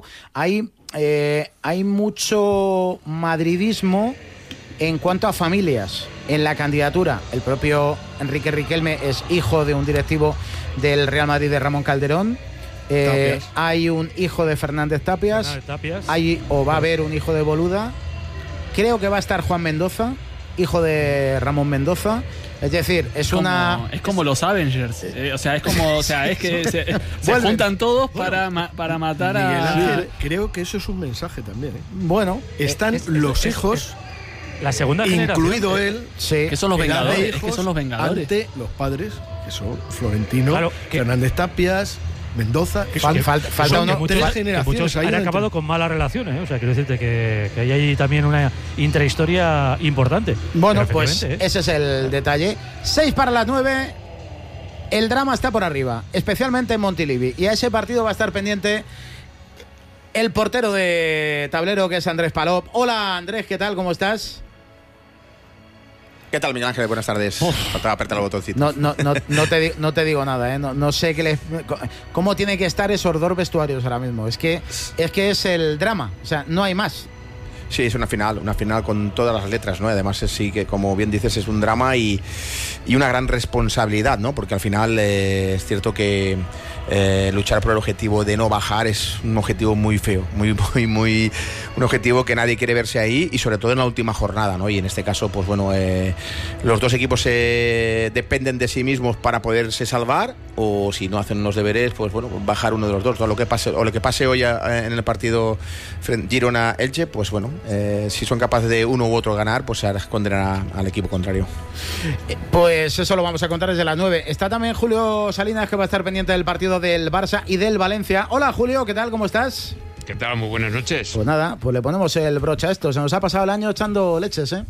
Hay mucho madridismo en cuanto a familias en la candidatura. El propio Enrique Riquelme es hijo de un directivo del Real Madrid, de Ramón Calderón. Hay un hijo de Fernández Tapias. Va a haber un hijo de Boluda. Creo que va a estar Juan Mendoza, hijo de Ramón Mendoza. Es decir, es como los Avengers. Es que se juntan todos para matar a... Ángel, creo que eso es un mensaje también. Bueno, están los hijos, la segunda generación, incluido él, que son los Vengadores. Ante los padres, que son Florentino, Fernández Tapias, Mendoza. Falta uno. Tres generaciones. Muchos han acabado con malas relaciones. O sea, quiero decirte que hay ahí también una intrahistoria importante. Bueno, pues ese es el detalle. 6 para las 9. El drama está por arriba, especialmente en Montilivi. Y a ese partido va a estar pendiente el portero de tablero, que es Andrés Palop. Hola Andrés, ¿qué tal? ¿Cómo estás? ¿Qué tal, Miguel Ángel? Buenas tardes. Faltaba apretar el botoncito. No te digo nada, ¿eh? No sé cómo tiene que estar esos dos vestuarios ahora mismo. Es que es el drama. O sea, no hay más. Sí, es una final con todas las letras, ¿no? Además, sí que, como bien dices, es un drama y una gran responsabilidad, ¿no? Porque al final es cierto que luchar por el objetivo de no bajar es un objetivo muy feo, muy un objetivo que nadie quiere verse ahí, y sobre todo en la última jornada, ¿no? Y en este caso, pues bueno, los dos equipos dependen de sí mismos para poderse salvar, o si no hacen los deberes, pues bueno, bajar uno de los dos. O lo que pase hoy en el partido Girona-Elche, pues bueno, si son capaces de uno u otro ganar, pues se esconderán al equipo contrario. Pues eso lo vamos a contar desde las 9. Está también Julio Salinas, que va a estar pendiente del partido del Barça y del Valencia. Hola Julio, ¿qué tal? ¿Cómo estás? ¿Qué tal? Muy buenas noches. Pues nada, pues le ponemos el broche a esto. Se nos ha pasado el año echando leches, ¿eh?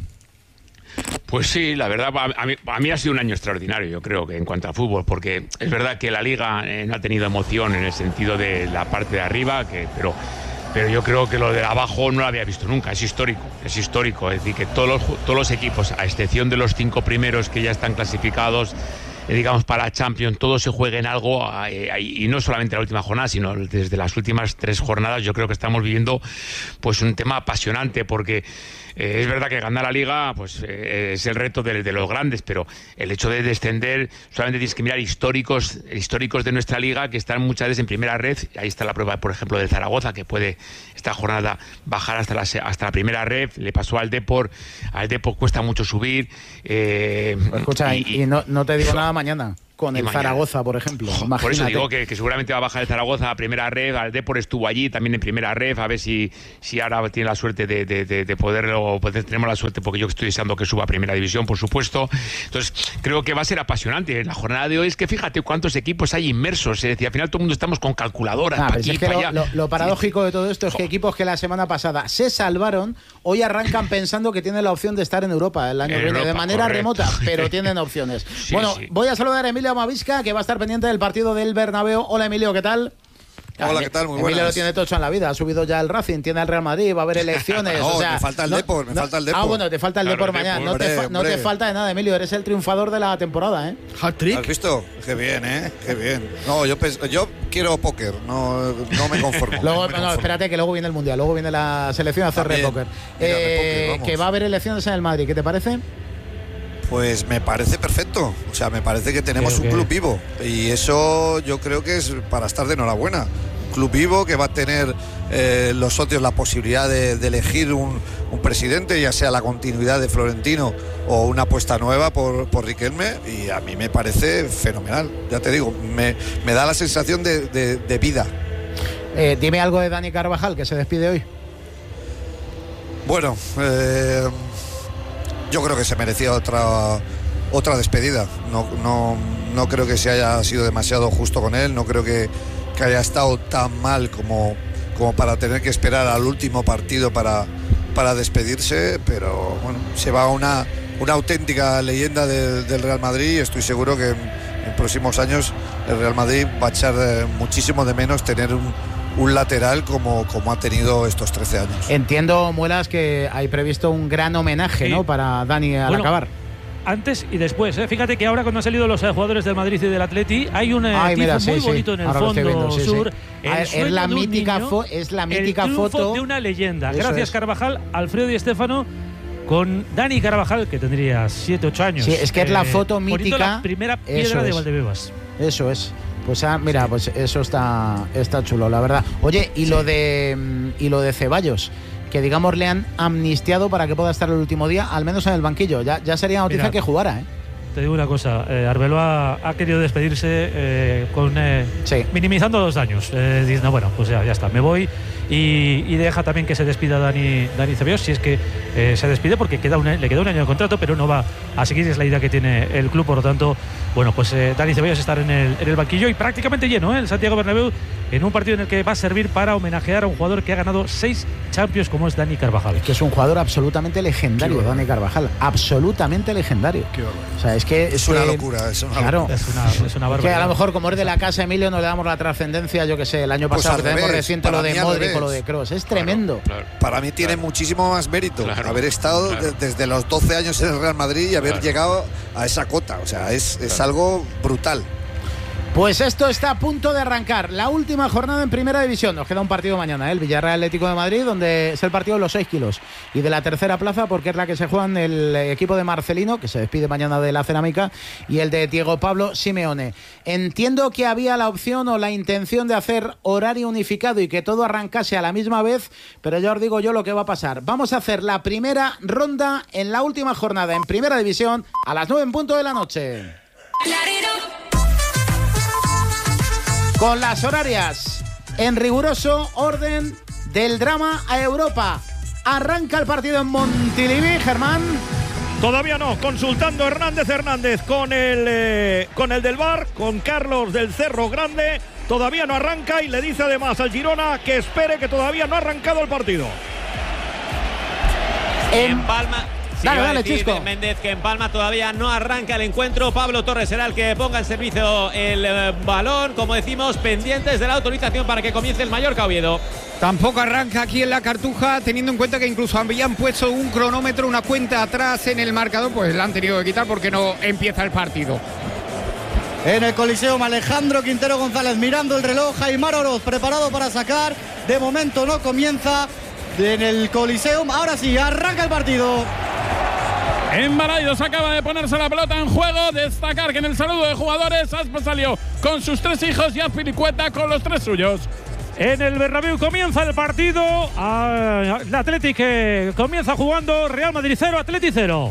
Pues sí, la verdad, a mí ha sido un año extraordinario, yo creo, que en cuanto a fútbol, porque es verdad que la Liga no ha tenido emoción en el sentido de la parte de arriba, pero yo creo que lo de abajo no lo había visto nunca, es histórico, es decir, que todos los equipos, a excepción de los 5 primeros que ya están clasificados, digamos, para Champions, todos se jueguen algo, y no solamente la última jornada, sino desde las últimas 3 jornadas. Yo creo que estamos viviendo pues un tema apasionante, porque es verdad que ganar la Liga pues es el reto de los grandes, pero el hecho de descender, solamente tienes que mirar históricos de nuestra Liga que están muchas veces en primera red. Ahí está la prueba, por ejemplo, del Zaragoza, que puede esta jornada bajar hasta la primera red. Le pasó al Depor cuesta mucho subir. Escucha, y no te digo nada mañana con el Zaragoza, por ejemplo. Imagínate. Por eso digo que seguramente va a bajar el Zaragoza a primera red. Al Depor estuvo allí también en primera red, a ver si ahora tiene la suerte de poderlo, pues tenemos la suerte, porque yo estoy deseando que suba a primera división, por supuesto. Entonces creo que va a ser apasionante. La jornada de hoy es que fíjate cuántos equipos hay inmersos, es decir, al final todo el mundo estamos con calculadoras para aquí, es que para allá. Lo paradójico de todo esto es que equipos que la semana pasada se salvaron, hoy arrancan pensando que tienen la opción de estar en Europa el año que viene, de manera remota, pero tienen opciones. Sí, voy a saludar a Emilio Amavisca, que va a estar pendiente del partido del Bernabéu. Hola Emilio, ¿qué tal? Hola, ¿qué tal? Muy buenas. Emilio lo tiene tocho en la vida, ha subido ya el Racing, tiene el Real Madrid, va a haber elecciones. No, me falta el Depor, falta el Depor. Ah, bueno, te falta el Depor mañana. No te falta de nada, Emilio, eres el triunfador de la temporada, ¿eh? ¿Hat-trick? ¿Has visto? Qué bien, ¿eh? Qué bien. No, yo quiero póker, no me conformo. Espérate, que luego viene el Mundial, luego viene la selección a hacer póker. Que va a haber elecciones en el Madrid, ¿qué te parece? Pues me parece perfecto, o sea, me parece que tenemos un club vivo, y eso yo creo que es para estar de enhorabuena. Un club vivo que va a tener los socios la posibilidad de elegir un presidente, ya sea la continuidad de Florentino o una apuesta nueva por Riquelme, y a mí me parece fenomenal, ya te digo, me da la sensación de vida. Dime algo de Dani Carvajal, que se despide hoy. Bueno, yo creo que se merecía otra despedida. No creo que se haya sido demasiado justo con él. No creo que haya estado tan mal como para tener que esperar al último partido para despedirse. Pero bueno, se va una auténtica leyenda del Real Madrid, y estoy seguro que en próximos años el Real Madrid va a echar muchísimo de menos tener un lateral como ha tenido estos 13 años. Entiendo, Muelas, que hay previsto un gran homenaje, ¿no?, para Dani al acabar. Antes y después, Fíjate que ahora, cuando han salido los jugadores del Madrid y del Atleti, hay un tifo muy bonito en el fondo sur. Es la mítica foto de una leyenda. Gracias, Carvajal, Alfredo Di Stéfano, con Dani Carvajal, que tendría 7-8 años. Sí, es que es la foto mítica. La primera piedra de Valdebebas. Eso es. Pues mira, pues eso está chulo, la verdad. Oye, y lo de Ceballos, que digamos le han amnistiado para que pueda estar el último día, al menos en el banquillo. Ya sería noticia que jugara, ¿eh? Te digo una cosa, Arbeloa ha querido despedirse minimizando los daños. Diciendo, bueno, pues ya está, me voy, y deja también que se despida Dani Ceballos, si es que se despide, porque le queda un año de contrato, pero no va a seguir, es la idea que tiene el club. Por lo tanto, bueno, pues Dani Ceballos estar en el banquillo, y prácticamente lleno, el Santiago Bernabéu, en un partido en el que va a servir para homenajear a un jugador que ha ganado 6 Champions, como es Dani Carvajal. Que es un jugador absolutamente legendario, Dani Carvajal, absolutamente legendario. O sea, es que es una locura, es una locura. Es una barbaridad. Que a lo mejor, como es de la casa, Emilio, no le damos la trascendencia, yo que sé, el año pasado, que tenemos reciente lo de Modric o lo de Kroos. Es tremendo. Para mí tiene muchísimo más mérito haber estado desde los 12 años en el Real Madrid y haber llegado a esa cota. O sea, es algo brutal. Pues esto está a punto de arrancar. La última jornada en Primera División. Nos queda un partido mañana, el Villarreal Atlético de Madrid, donde es el partido de los 6 kilos. Y de la tercera plaza, porque es la que se juegan el equipo de Marcelino, que se despide mañana de la Cerámica, y el de Diego Pablo Simeone. Entiendo que había la opción o la intención de hacer horario unificado y que todo arrancase a la misma vez, pero ya os digo yo lo que va a pasar. Vamos a hacer la primera ronda en la última jornada en Primera División a las 9 en punto de la noche. Con las horarias en riguroso orden del drama a Europa. Arranca el partido en Montilivi, Germán. Todavía no, consultando Hernández con el del VAR, con Carlos del Cerro Grande. Todavía no arranca y le dice además al Girona que espere, que todavía no ha arrancado el partido. En Palma. Sí, dale, Chisco. Méndez, que en Palma todavía no arranca el encuentro. Pablo Torres será el que ponga en servicio el balón. Como decimos, pendientes de la autorización para que comience el Mallorca Oviedo. Tampoco arranca aquí en la Cartuja, teniendo en cuenta que incluso habían puesto un cronómetro, una cuenta atrás en el marcador, pues la han tenido que quitar porque no empieza el partido. En el Coliseum, Alejandro Quintero González mirando el reloj. Aimar Oroz preparado para sacar. De momento no comienza en el Coliseum. Ahora sí, arranca el partido. En Balaidos acaba de ponerse la pelota en juego. Destacar que en el saludo de jugadores Aspas salió con sus 3 hijos y Azpilicueta con los 3 suyos. En el Bernabéu comienza el partido. El Athletic comienza jugando. Real Madrid 0, Athletic 0.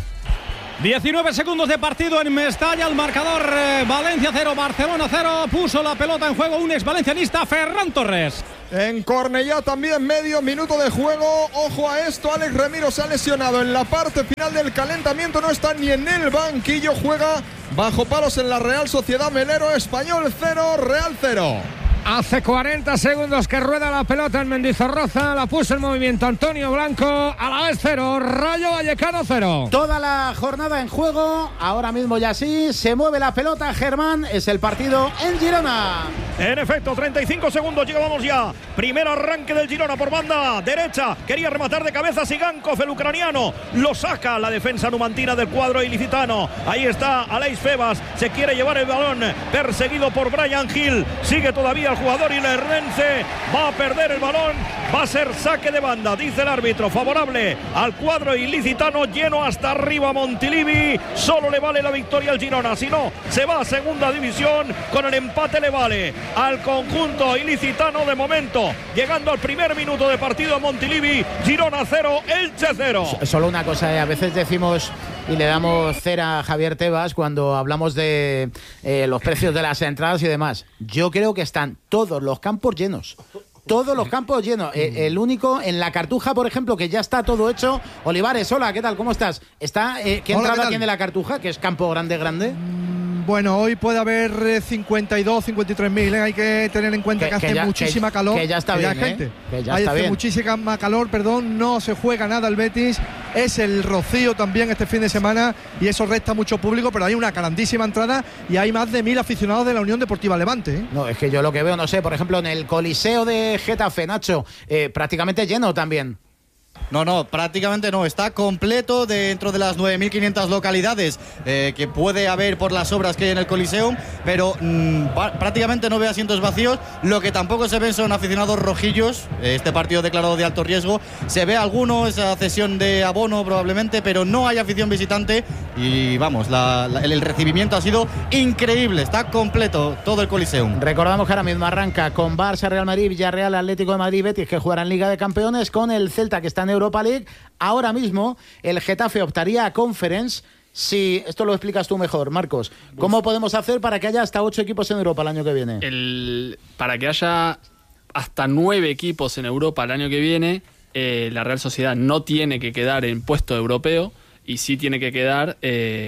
19 segundos de partido en Mestalla. El marcador Valencia 0, Barcelona 0. Puso la pelota en juego un ex valencianista, Ferran Torres. En Cornellá también medio minuto de juego. Ojo a esto, Alex Remiro se ha lesionado en la parte final del calentamiento. No está ni en el banquillo. Juega bajo palos en la Real Sociedad Melero. Español 0, Real 0. Hace 40 segundos que rueda la pelota en Mendizorroza. La puso en movimiento Antonio Blanco. A la vez 0, Rayo Vallecano 0. Toda la jornada en juego. Ahora mismo ya sí. Se mueve la pelota, Germán. Es el partido en Girona. En efecto, 35 segundos. Llegamos ya. Primer arranque del Girona por banda derecha. Quería rematar de cabeza Sigankov, el ucraniano. Lo saca la defensa numantina del cuadro ilicitano. Ahí está Aleix Febas. Se quiere llevar el balón. Perseguido por Brian Hill. Sigue todavía el jugador ilerdense. Va a perder el balón. Va a ser saque de banda, dice el árbitro. Favorable al cuadro ilicitano. Lleno hasta arriba Montilivi. Solo le vale la victoria al Girona. Si no, se va a segunda división. Con el empate le vale al conjunto ilicitano de momento. Llegando al primer minuto de partido Montilivi. Girona 0, Elche 0. Solo una cosa, a veces decimos y le damos cera a Javier Tebas cuando hablamos de los precios de las entradas y demás. Yo creo que están todos los campos llenos. Todos los campos llenos. El único en la Cartuja, por ejemplo, que ya está todo hecho. Olivares, hola, ¿qué tal? ¿Cómo estás? ¿Qué entrada tiene la Cartuja? Que es campo grande. Bueno, hoy puede haber 52, 53.000. Hay que tener en cuenta que hace muchísima calor. Que ya está bien, gente. Que ya está bien. Muchísima calor, no se juega nada el Betis. Es el Rocío también este fin de semana y eso resta mucho público, pero hay una grandísima entrada y hay más de 1.000 aficionados de la Unión Deportiva Levante. No, es que yo lo que veo, no sé, por ejemplo, en el Coliseo de Getafe, Nacho, prácticamente lleno también. No, prácticamente no. Está completo dentro de las 9.500 localidades que puede haber por las obras que hay en el Coliseum, pero prácticamente no ve asientos vacíos. Lo que tampoco se ven son aficionados rojillos. Este partido declarado de alto riesgo. Se ve alguno, esa cesión de abono probablemente, pero no hay afición visitante. Y vamos, el recibimiento ha sido increíble. Está completo todo el Coliseum. Recordamos que ahora mismo arranca con Barça, Real Madrid, Villarreal, Atlético de Madrid, Betis, que jugarán Liga de Campeones, con el Celta, que está en Europa League. Ahora mismo el Getafe optaría a Conference. Si esto lo explicas tú mejor, Marcos, ¿cómo podemos hacer para que haya hasta 8 equipos en Europa el año que viene? Para que haya hasta 9 equipos en Europa el año que viene, la Real Sociedad no tiene que quedar en puesto europeo y sí tiene que quedar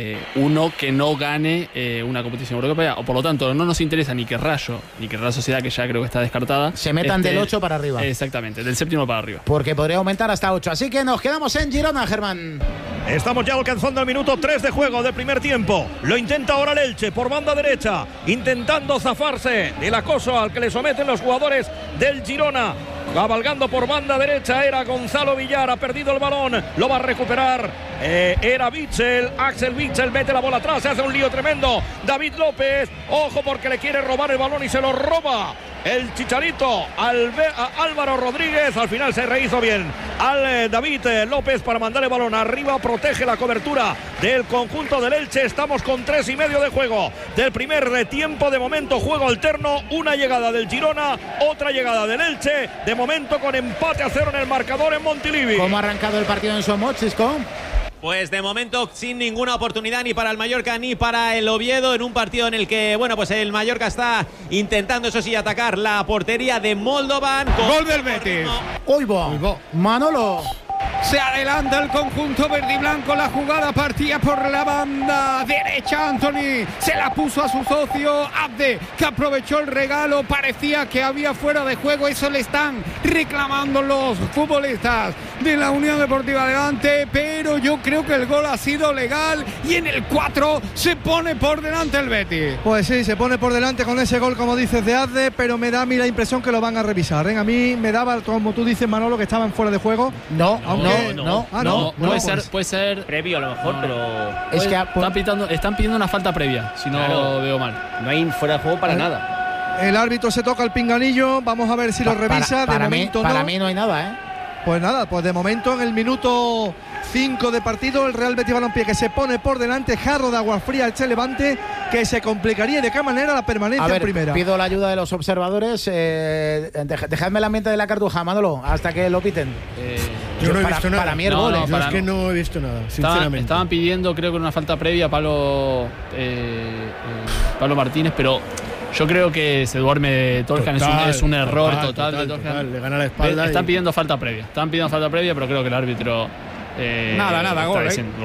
uno que no gane una competición europea. O por lo tanto, no nos interesa ni que Rayo, ni que Real Sociedad, que ya creo que está descartada, se metan del 8 para arriba. Exactamente, del 7º para arriba. Porque podría aumentar hasta 8. Así que nos quedamos en Girona, Germán. Estamos ya alcanzando el minuto 3 de juego del primer tiempo. Lo intenta ahora el Elche por banda derecha, intentando zafarse del acoso al que le someten los jugadores del Girona. Cabalgando por banda derecha era Gonzalo Villar, ha perdido el balón, lo va a recuperar. Era Witsel, Axel Witsel mete la bola atrás, se hace un lío tremendo. David López, ojo porque le quiere robar el balón y se lo roba el Chicharito a Álvaro Rodríguez. Al final se rehizo bien al David López para mandar el balón arriba, protege la cobertura del conjunto del Elche. Estamos con 3:30 de juego del primer tiempo. De momento juego alterno, una llegada del Girona, otra llegada del Elche, de momento con empate a 0 en el marcador en Montilivi. ¿Cómo ha arrancado el partido en Somos, Chisco? Pues de momento sin ninguna oportunidad ni para el Mallorca ni para el Oviedo, en un partido en el que, bueno, pues el Mallorca está intentando, eso sí, atacar la portería de Moldovan. Gol del Betis. Manolo. Se adelanta el conjunto verde y blanco. La jugada partía por la banda derecha. Anthony se la puso a su socio Abde, que aprovechó el regalo. Parecía que había fuera de juego. Eso le están reclamando los futbolistas de la Unión Deportiva Levante, pero yo creo que el gol ha sido legal y en el 4 se pone por delante el Betis. Pues sí, se pone por delante con ese gol, como dices, de Azde, pero me da a mí la impresión que lo van a revisar, ¿eh? A mí me daba, como tú dices, Manolo, que estaban fuera de juego. No, puede ser previo a lo mejor, pero es que están pidiendo una falta previa, si no veo mal. No hay fuera de juego para nada. El árbitro se toca el pinganillo, vamos a ver si lo revisa. Para mí no hay nada, ¿eh? Pues nada, pues de momento en el minuto 5 de partido, el Real Betis Balompié que se pone por delante, jarro de agua fría al Levante, que se complicaría de qué manera la permanencia en primera. Pido la ayuda de los observadores. Dejadme el ambiente de la Cartuja, Manolo, hasta que lo piten. Yo no he visto nada. Para mí el gol. Es que no he visto nada, sinceramente. Estaban pidiendo, creo que una falta previa a Pablo Martínez, pero yo creo que se duerme Toljan, es un error total de Toljan. Le gana la espalda. Están pidiendo falta previa, pero creo que el árbitro nada, gol.